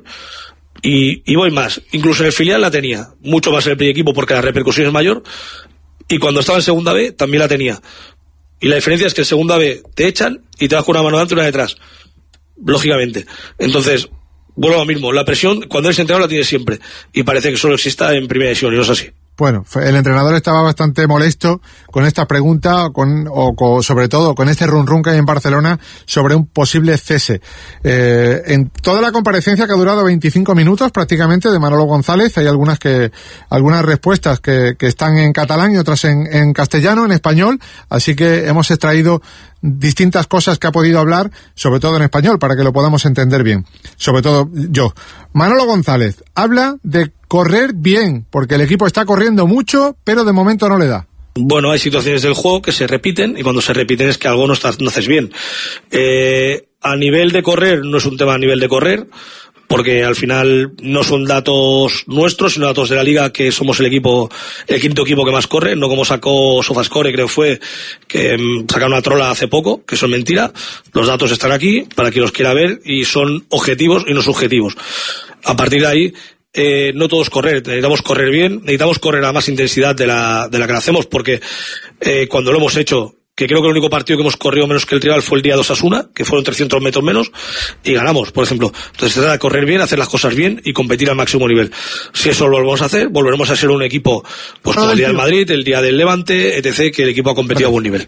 y, y voy más. Incluso en el filial la tenía, mucho más en el primer equipo porque la repercusión es mayor, y cuando estaba en segunda B también la tenía. Y la diferencia es que en segunda B te echan y te vas con una mano delante y una detrás. Lógicamente. Entonces, vuelvo a lo mismo, la presión cuando eres entrenador la tienes siempre, y parece que solo exista en primera división, y no es así. Bueno, el entrenador estaba bastante molesto con esta pregunta, con, o con, sobre todo con este run run que hay en Barcelona sobre un posible cese. Eh, en toda la comparecencia, que ha durado veinticinco minutos prácticamente, de Manolo González, hay algunas que algunas respuestas que, que están en catalán y otras en, en castellano, en español, así que hemos extraído distintas cosas que ha podido hablar, sobre todo en español, para que lo podamos entender bien. Sobre todo yo. Manolo González habla de correr bien, porque el equipo está corriendo mucho, pero de momento no le da. Bueno, hay situaciones del juego que se repiten, y cuando se repiten es que algo no, estás, no haces bien. Eh, a nivel de correr, no es un tema a nivel de correr, porque al final no son datos nuestros, sino datos de la liga, que somos el equipo, el quinto equipo que más corre, no como sacó Sofascore, creo fue, que um, sacaron una trola hace poco, que son mentira. Los datos están aquí, para quien los quiera ver, y son objetivos y no subjetivos. A partir de ahí, eh, no todos correr, necesitamos correr bien, necesitamos correr a más intensidad de la, de la que la hacemos, porque eh, cuando lo hemos hecho, que creo que el único partido que hemos corrido menos que el rival fue el día de Osasuna, que fueron trescientos metros menos, y ganamos, por ejemplo. Entonces se trata de correr bien, hacer las cosas bien y competir al máximo nivel. Si eso lo volvemos a hacer, volveremos a ser un equipo, pues como el día del Madrid, el día del Levante, etcétera, que el equipo ha competido a buen nivel.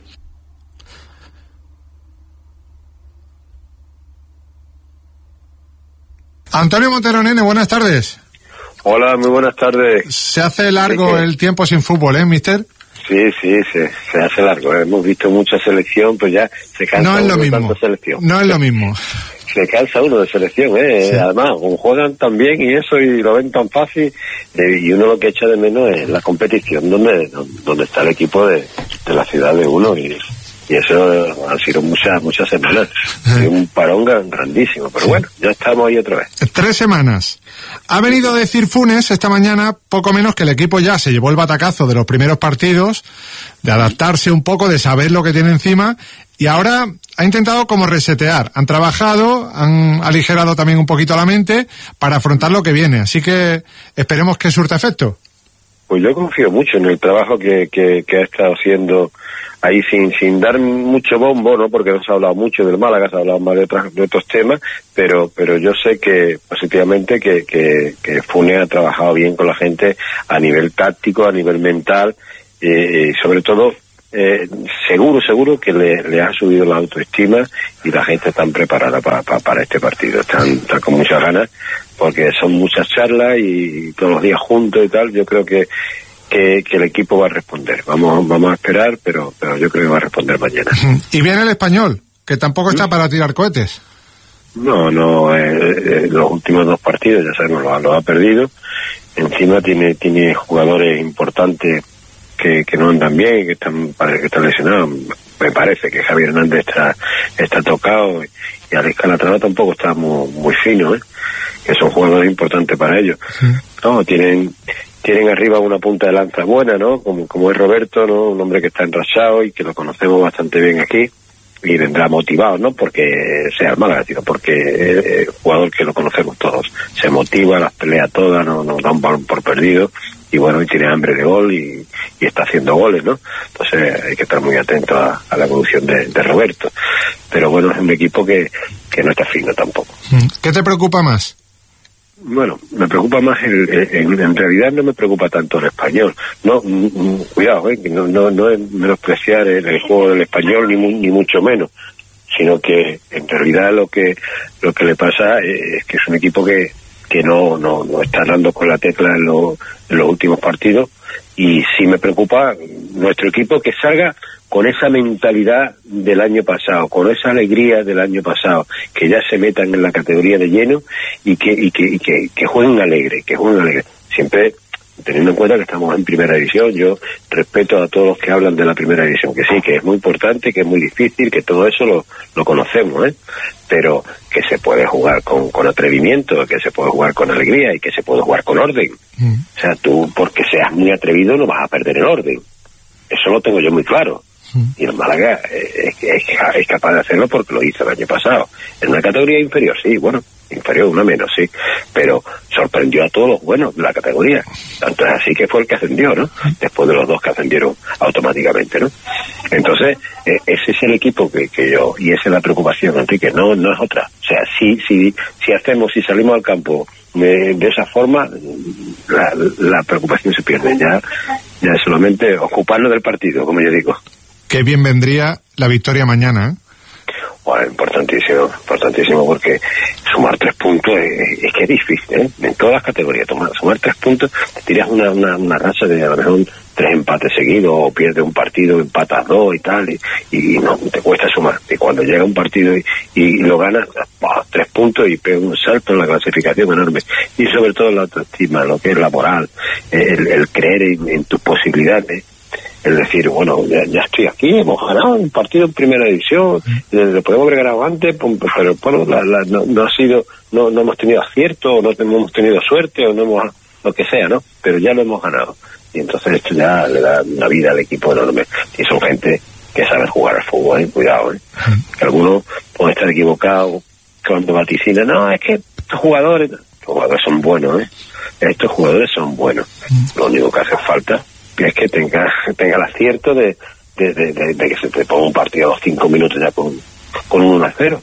Antonio Montero, nene, buenas tardes. Hola, muy buenas tardes. Se hace largo el tiempo sin fútbol, ¿eh, mister? Sí, sí, se, se hace largo. Hemos visto mucha selección, pues ya se cansa no es uno lo de mismo. tanta selección. No es lo mismo. Se cansa uno de selección, ¿eh? Sí. Además, juegan tan bien y eso, y lo ven tan fácil, eh, y uno lo que echa de menos es la competición donde donde está el equipo de, de la ciudad de uno, y, y eso han sido muchas muchas semanas. Y un parón grandísimo, pero sí. Bueno, ya estamos ahí otra vez. Tres semanas. Ha venido a decir Funes esta mañana, poco menos, que el equipo ya se llevó el batacazo de los primeros partidos, de adaptarse un poco, de saber lo que tiene encima, y ahora ha intentado como resetear. Han trabajado, han aligerado también un poquito la mente para afrontar lo que viene, así que esperemos que surta efecto. Pues yo confío mucho en el trabajo que, que, que ha estado haciendo ahí sin sin dar mucho bombo, ¿no? Porque no se ha hablado mucho del Málaga, se ha hablado más de, otras, de otros temas, pero pero yo sé que positivamente que, que, que Funes ha trabajado bien con la gente a nivel táctico, a nivel mental, eh, y sobre todo eh, seguro, seguro que le, le ha subido la autoestima, y la gente está preparada para, para, para este partido, están, están con muchas ganas, porque son muchas charlas y todos los días juntos y tal. Yo creo que que, que el equipo va a responder. Vamos vamos a esperar, pero pero yo creo que va a responder mañana. Y viene el Español, que tampoco está para tirar cohetes. No, no, eh, eh, los últimos dos partidos, ya sabemos, lo, lo ha perdido. Encima tiene tiene jugadores importantes que, que no andan bien, que están parece que están lesionados. Me parece que Javier Hernández está está tocado, y Alex Calatrava tampoco está muy, muy fino, ¿eh? Que son jugadores importantes para ellos. Sí. No, tienen tienen arriba una punta de lanza buena, ¿no? Como, como es Roberto, ¿no? Un hombre que está enrachado y que lo conocemos bastante bien aquí, y vendrá motivado, no porque sea el Málaga, sino porque es un jugador que lo conocemos todos. Se motiva, las pelea todas, no, no da un balón por perdido, y bueno, y tiene hambre de gol, y, y está haciendo goles, ¿no? Entonces hay que estar muy atento a, a la evolución de, de Roberto. Pero bueno, es un equipo que, que no está fino tampoco. ¿Qué te preocupa más? Bueno, me preocupa más, el, el, en realidad no me preocupa tanto el Español. No, mm, cuidado, eh, que no, no, no es menospreciar el, el juego del Español, ni, ni mucho menos, sino que en realidad lo que lo que le pasa es que es un equipo que que no no no está dando con la tecla en, lo, en los últimos partidos, y sí me preocupa nuestro equipo que salga con esa mentalidad del año pasado, con esa alegría del año pasado, que ya se metan en la categoría de lleno, y que y que, y que, que jueguen alegre, que jueguen alegre. Siempre teniendo en cuenta que estamos en primera división. Yo respeto a todos los que hablan de la primera división, que sí, que es muy importante, que es muy difícil, que todo eso lo, lo conocemos, ¿eh? Pero que se puede jugar con, con atrevimiento, que se puede jugar con alegría, y que se puede jugar con orden. Mm. O sea, tú, porque seas muy atrevido, no vas a perder el orden. Eso lo tengo yo muy claro. Mm. Y el Málaga es, es, es capaz de hacerlo porque lo hizo el año pasado. En una categoría inferior, sí, bueno, inferior, una menos, sí. Pero sorprendió a todos los buenos de la categoría. Tanto es así que fue el que ascendió, ¿no? Después de los dos que ascendieron automáticamente, ¿no? Entonces, eh, ese es el equipo que, que yo, y esa es la preocupación, Enrique, no, no es otra. O sea, si, si, si hacemos, si salimos al campo de, de esa forma, la, la preocupación se pierde. Ya, ya es solamente ocuparnos del partido, como yo digo. Qué bien vendría la victoria mañana, ¿eh? Bueno, importantísimo, importantísimo, porque sumar tres puntos es, es que es difícil, ¿eh? En todas las categorías, tomar, sumar tres puntos, te tiras una, una, una racha de a lo mejor tres empates seguidos, o pierdes un partido, empatas dos y tal, y, y no, te cuesta sumar. Y cuando llega un partido y, y lo ganas, ¡pah! Tres puntos y pega un salto en la clasificación enorme. Y sobre todo la autoestima, lo que es la moral, el, el creer en, en tus posibilidades. Es decir, bueno, ya, ya estoy aquí, hemos ganado un partido en primera división, lo podemos haber ganado antes, pero bueno, la, la, no, no ha sido, no, no hemos tenido acierto, o no hemos tenido suerte, o no hemos, lo que sea, ¿no? Pero ya lo hemos ganado. Y entonces esto ya le da una vida al equipo enorme. Y son gente que sabe jugar al fútbol, ¿eh? Cuidado, ¿eh? Que algunos pueden estar equivocados cuando vaticinan, no, es que estos jugadores, estos jugadores son buenos, ¿eh? Estos jugadores son buenos. Lo único que hace falta es que tenga, tenga el acierto de, de, de, de, de que se te ponga un partido a los cinco minutos ya con, con un uno a cero.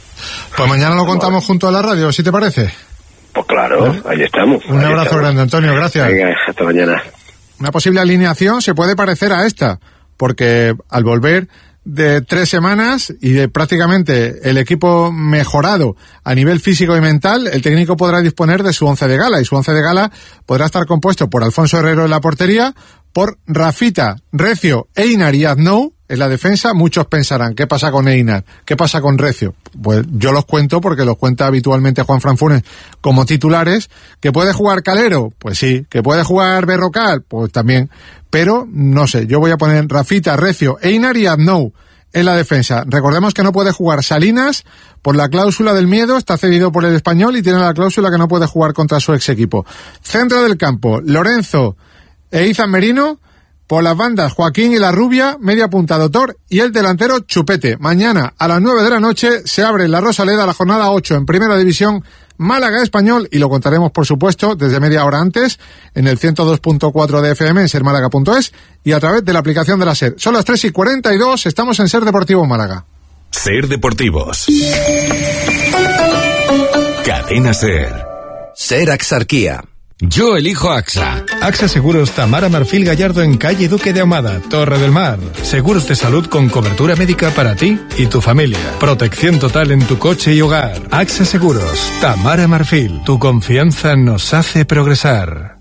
Pues mañana lo contamos junto a la radio, ¿sí te parece? Pues claro, ¿eh? Ahí estamos. Un ahí abrazo estamos. grande, Antonio, gracias. Venga, hasta mañana. Una posible alineación se puede parecer a esta, porque al volver de tres semanas y de prácticamente el equipo mejorado a nivel físico y mental, el técnico podrá disponer de su once de gala, y su once de gala podrá estar compuesto por Alfonso Herrero en la portería, por Rafita, Recio, Einar y Aznou en la defensa. Muchos pensarán, ¿qué pasa con Einar? ¿Qué pasa con Recio? Pues yo los cuento porque los cuenta habitualmente Juan Franfunes como titulares. ¿Que puede jugar Calero? Pues sí. ¿Que puede jugar Berrocal? Pues también. Pero, no sé, yo voy a poner Rafita, Recio, Einar y Aznou en la defensa. Recordemos que no puede jugar Salinas por la cláusula del miedo, está cedido por el Español y tiene la cláusula que no puede jugar contra su ex equipo. Centro del campo, Lorenzo e Izan Merino. Por las bandas, Joaquín y la Rubia, media punta Doctor y el delantero Chupete. Mañana a las nueve de la noche se abre en la Rosaleda la jornada ocho en Primera División Málaga Español, y lo contaremos por supuesto desde media hora antes en el ciento dos punto cuatro de F M en ser málaga punto es y a través de la aplicación de la SER. Son las tres y cuarenta y dos, estamos en Ser Deportivo Málaga. Ser Deportivos. Cadena Ser. Ser Axarquía. Yo elijo AXA. AXA Seguros Tamara Marfil Gallardo en calle Duque de Ahumada, Torre del Mar. Seguros de salud con cobertura médica para ti y tu familia. Protección total en tu coche y hogar. AXA Seguros Tamara Marfil. Tu confianza nos hace progresar.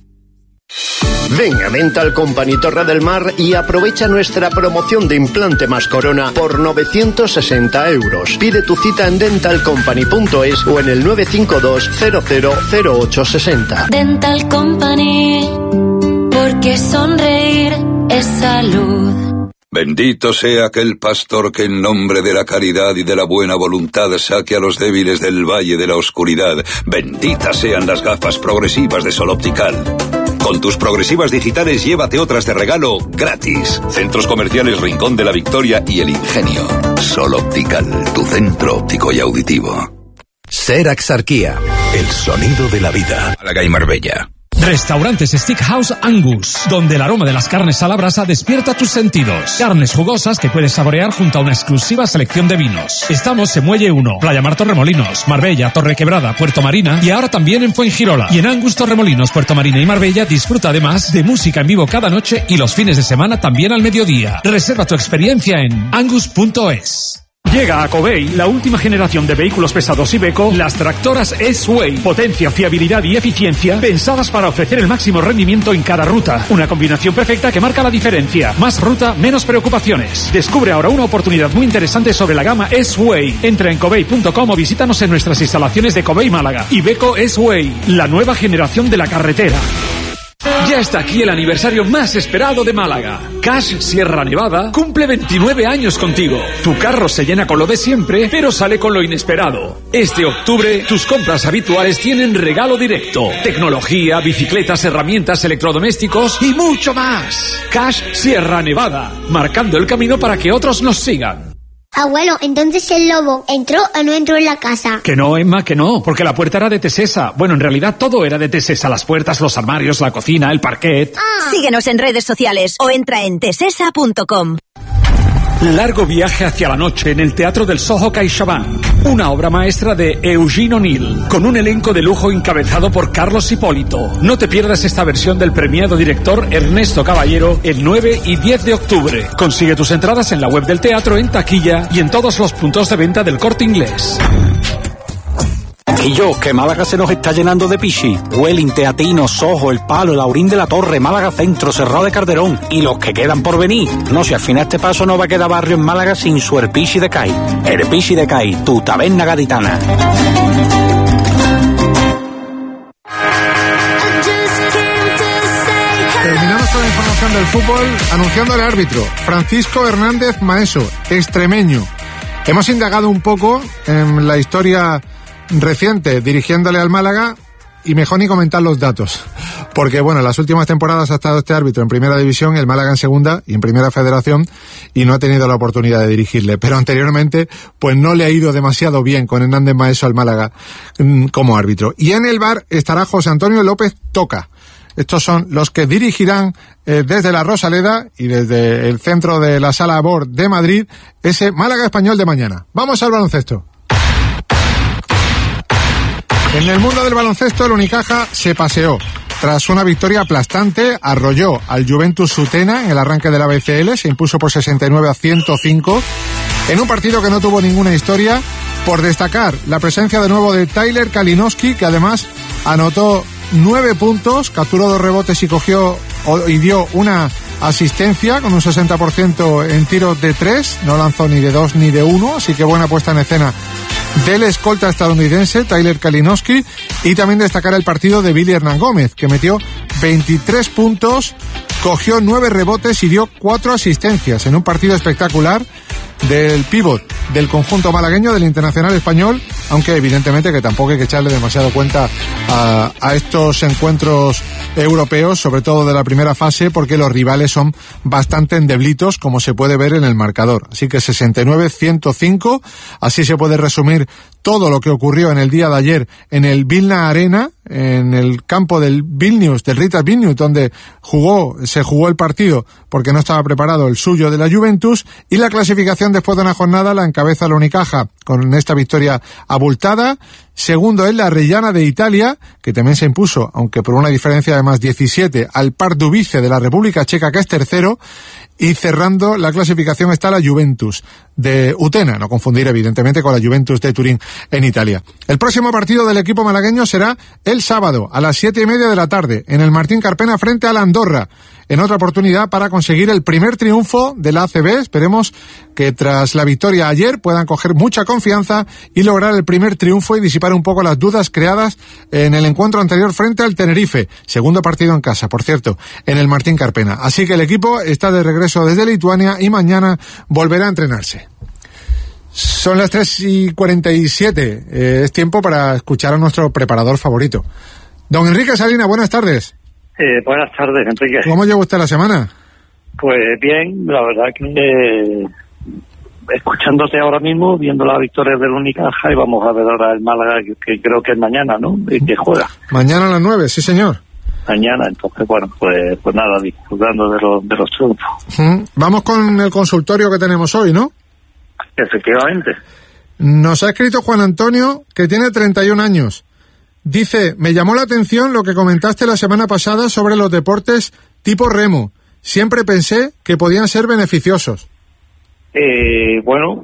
Ven a Dental Company Torre del Mar y aprovecha nuestra promoción de implante más corona por novecientos sesenta euros. Pide tu cita en dental company punto es o en el nueve cinco dos cero cero cero ocho seis cero. Dental Company, porque sonreír es salud. Bendito sea aquel pastor que en nombre de la caridad y de la buena voluntad saque a los débiles del valle de la oscuridad. Benditas sean las gafas progresivas de Sol Optical. Con tus progresivas digitales llévate otras de regalo gratis. Centros comerciales Rincón de la Victoria y El Ingenio. Sol Optical, tu centro óptico y auditivo. Ser Axarquía. El sonido de la vida. Málaga y Marbella. Restaurantes Steakhouse Angus, donde el aroma de las carnes a la brasa despierta tus sentidos. Carnes jugosas que puedes saborear junto a una exclusiva selección de vinos. Estamos en Muelle uno, Playa Mar Torremolinos, Marbella, Torrequebrada, Puerto Marina y ahora también en Fuengirola. Y en Angus Torremolinos, Puerto Marina y Marbella disfruta además de música en vivo cada noche y los fines de semana también al mediodía. Reserva tu experiencia en angus punto es. Llega a Covey la última generación de vehículos pesados Iveco, las tractoras S-Way. Potencia, fiabilidad y eficiencia pensadas para ofrecer el máximo rendimiento en cada ruta. Una combinación perfecta que marca la diferencia. Más ruta, menos preocupaciones. Descubre ahora una oportunidad muy interesante sobre la gama S-Way. Entra en covey punto com o visítanos en nuestras instalaciones de Covey Málaga. Iveco S-Way, la nueva generación de la carretera. Ya está aquí el aniversario más esperado de Málaga. Cash Sierra Nevada cumple veintinueve años contigo. Tu carro se llena con lo de siempre, pero sale con lo inesperado. Este octubre, tus compras habituales tienen regalo directo. Tecnología, bicicletas, herramientas, electrodomésticos y mucho más. Cash Sierra Nevada, marcando el camino para que otros nos sigan. Abuelo, entonces el lobo entró o no entró en la casa. Que no, Emma, que no, porque la puerta era de Tesesa. Bueno, en realidad todo era de Tesesa, las puertas, los armarios, la cocina, el parquet. Ah. Síguenos en redes sociales o entra en tesesa punto com. Largo viaje hacia la noche en el Teatro del Soho CaixaBank. Una obra maestra de Eugene O'Neill, con un elenco de lujo encabezado por Carlos Hipólito. No te pierdas esta versión del premiado director Ernesto Caballero el nueve y diez de octubre. Consigue tus entradas en la web del teatro, en taquilla y en todos los puntos de venta del Corte Inglés. Y yo, que Málaga se nos está llenando de pichi. Welling, Teatino, Soho, El Palo, el Aurín de la Torre, Málaga Centro, Cerrado de Calderón y los que quedan por venir. No, si al final este paso no va a quedar barrio en Málaga sin su Erpichi de Cai. Erpichi de Cai, tu taberna gaditana. Terminamos con la información del fútbol anunciando al árbitro, Francisco Hernández Maeso, extremeño. Hemos indagado un poco en la historia reciente dirigiéndole al Málaga y mejor ni comentar los datos, porque bueno, las últimas temporadas ha estado este árbitro en primera división, el Málaga en segunda y en primera federación, y no ha tenido la oportunidad de dirigirle, pero anteriormente pues no le ha ido demasiado bien con Hernández Maeso al Málaga mmm, como árbitro. Y en el V A R estará José Antonio López Toca. Estos son los que dirigirán eh, desde la Rosaleda y desde el centro de la Sala Bor de Madrid ese Málaga Español de mañana. Vamos al baloncesto. En el mundo del baloncesto, el Unicaja se paseó. Tras una victoria aplastante, arrolló al Juventus Utena en el arranque de la B C L, se impuso por sesenta y nueve a ciento cinco, en un partido que no tuvo ninguna historia, por destacar la presencia de nuevo de Tyler Kalinowski, que además anotó nueve puntos, capturó dos rebotes y cogió y dio una asistencia con un sesenta por ciento en tiros de tres, no lanzó ni de dos ni de uno, así que buena puesta en escena del escolta estadounidense Tyler Kalinowski. Y también destacar el partido de Billy Hernán Gómez, que metió veintitrés puntos, cogió nueve rebotes y dio cuatro asistencias en un partido espectacular del pívot del conjunto malagueño, del internacional español, aunque evidentemente que tampoco hay que echarle demasiado cuenta a, a estos encuentros europeos, sobre todo de la primera fase, porque los rivales son bastante endeblitos, como se puede ver en el marcador. Así que sesenta y nueve a ciento cinco, así se puede resumir todo lo que ocurrió en el día de ayer en el Vilna Arena, en el campo del Vilnius, del Ritas Vilnius, donde jugó, se jugó el partido porque no estaba preparado el suyo de la Juventus, y la clasificación después de una jornada la encabeza la Unicaja con esta victoria abultada. Segundo es la Reggiana de Italia, que también se impuso, aunque por una diferencia de más diecisiete, al Pardubice de la República Checa, que es tercero. Y cerrando la clasificación está la Juventus de Utena, no confundir evidentemente con la Juventus de Turín en Italia. El próximo partido del equipo malagueño será el sábado a las siete y media de la tarde en el Martín Carpena frente a la Andorra, en otra oportunidad para conseguir el primer triunfo de la A C B. Esperemos que tras la victoria ayer puedan coger mucha confianza y lograr el primer triunfo y disipar un poco las dudas creadas en el encuentro anterior frente al Tenerife, segundo partido en casa, por cierto, en el Martín Carpena. Así que el equipo está de regreso desde Lituania y mañana volverá a entrenarse. Son las tres y cuarenta y siete, eh, es tiempo para escuchar a nuestro preparador favorito. Don Enrique Salina, buenas tardes. Eh, buenas tardes, Enrique. ¿Cómo lleva usted la semana? Pues bien, la verdad que eh, escuchándote ahora mismo, viendo la victoria del Unicaja, y vamos a ver ahora el Málaga, que, que creo que es mañana, ¿no? Y que juega. Mañana a las nueve, sí señor. Mañana, entonces, bueno, pues pues nada, disfrutando de los, de los triunfos. Mm. Vamos con el consultorio que tenemos hoy, ¿no? Efectivamente. Nos ha escrito Juan Antonio, que tiene treinta y un años. Dice, me llamó la atención lo que comentaste la semana pasada sobre los deportes tipo remo. Siempre pensé que podían ser beneficiosos. Eh, bueno,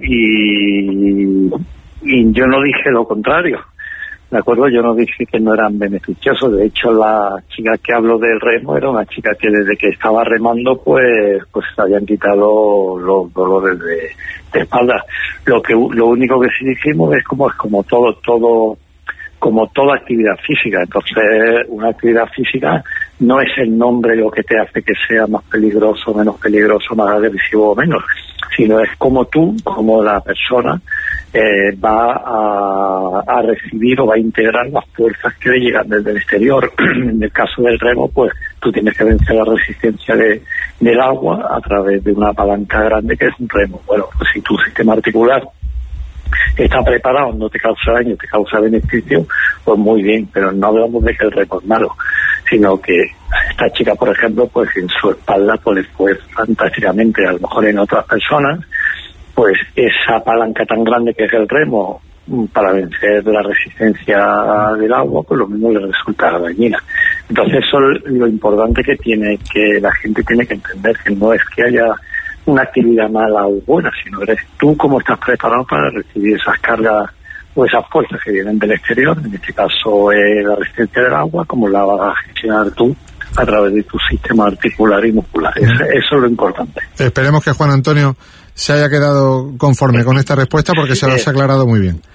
y, y yo no dije lo contrario. ¿De acuerdo? Yo no dije que no eran beneficiosos. De hecho, la chica que habló del remo era una chica que desde que estaba remando, pues pues se habían quitado los dolores de, de espalda. Lo que lo único que sí dijimos es como es como todo todo como toda actividad física. Entonces, una actividad física no es el nombre lo que te hace que sea más peligroso, menos peligroso, más agresivo o menos, sino es como tú, como la persona, eh, va a, a recibir o va a integrar las fuerzas que le llegan desde el exterior. En el caso del remo, pues tú tienes que vencer la resistencia de, del agua a través de una palanca grande que es un remo. Bueno, pues si tu sistema articular está preparado, no te causa daño, te causa beneficio, pues muy bien, pero no hablamos de que el remo es malo, sino que esta chica, por ejemplo, pues en su espalda pues le fue fantásticamente. A lo mejor en otras personas, pues esa palanca tan grande que es el remo, para vencer la resistencia del agua, pues lo mismo le resulta dañina. Entonces eso es lo importante que tiene, que la gente tiene que entender, que no es que haya una actividad mala o buena, sino eres tú cómo estás preparado para recibir esas cargas o esas fuerzas que vienen del exterior, en este caso eh, la resistencia del agua, cómo la vas a gestionar tú a través de tu sistema articular y muscular. Eso, eso es lo importante. Esperemos que Juan Antonio se haya quedado conforme con esta respuesta, porque se lo has aclarado muy bien.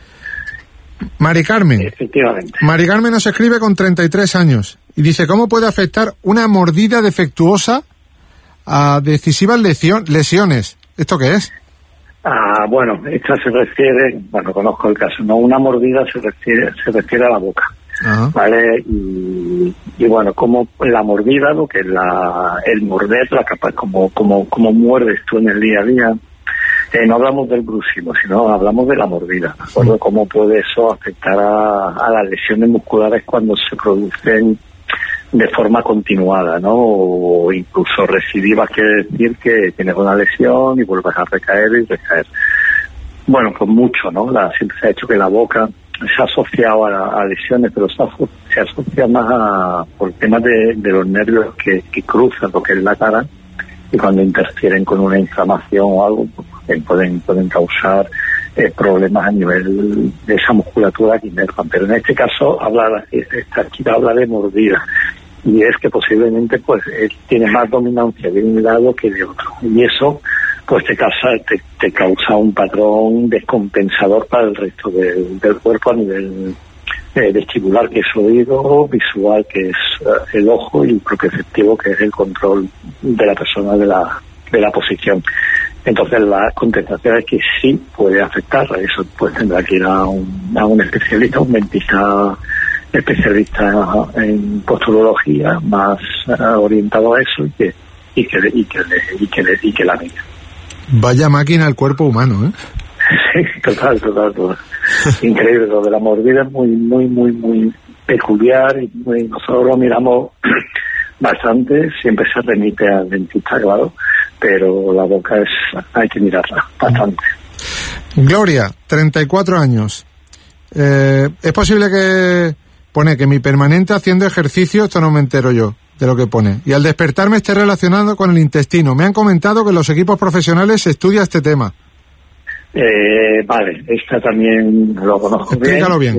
Mari Carmen. Efectivamente. Mari Carmen nos escribe con treinta y tres años y dice: ¿cómo puede afectar una mordida defectuosa a decisivas lesión, lesiones? ¿Esto qué es? Ah, bueno, esta se refiere, bueno, conozco el caso, no, una mordida se refiere, se refiere a la boca. Ajá. ¿Vale? Y, y bueno, como la mordida, lo que es la, el morder, la capa, como, como, como muerdes tú en el día a día. Eh, no hablamos del bruxismo, sino hablamos de la mordida, ¿de acuerdo? Sí. Cómo puede eso afectar a, a las lesiones musculares cuando se producen de forma continuada, ¿no? O incluso recidivas, quiere decir que tienes una lesión y vuelves a recaer y recaer. Bueno, pues mucho, ¿no? La, siempre se ha hecho que la boca se ha asociado a, a lesiones, pero se, se asocia más a, por temas de, de los nervios que, que cruzan lo que es la cara, y cuando interfieren con una inflamación o algo, pues pueden, pueden causar eh, problemas a nivel de esa musculatura que inervan. Pero en este caso, habla, esta chica habla de mordida, y es que posiblemente pues él tiene más dominancia de un lado que de otro, y eso pues te causa, te, te causa un patrón descompensador para el resto del, del cuerpo a nivel eh, vestibular, que es oído, visual, que es uh, el ojo, y propioceptivo, que es el control de la persona de la, de la posición. Entonces la contestación es que sí puede afectar. Eso pues tendrá que ir a un, a un especialista, un dentista especialista en posturología, más uh, orientado a eso, y que y que y que y que, y que la mire. Vaya máquina el cuerpo humano, ¿eh? Sí, total, total, total. Increíble. Lo de la mordida es muy, muy, muy, muy peculiar, y muy, nosotros lo miramos bastante. Siempre se remite al dentista, claro, pero la boca es, hay que mirarla bastante. Gloria, treinta y cuatro años. Eh, es posible que pone que mi permanente haciendo ejercicio, esto no me entero yo de lo que pone, y al despertarme esté relacionado con el intestino. Me han comentado que en los equipos profesionales se estudia este tema. Eh, vale, esta también lo conozco bien. Explícalo bien.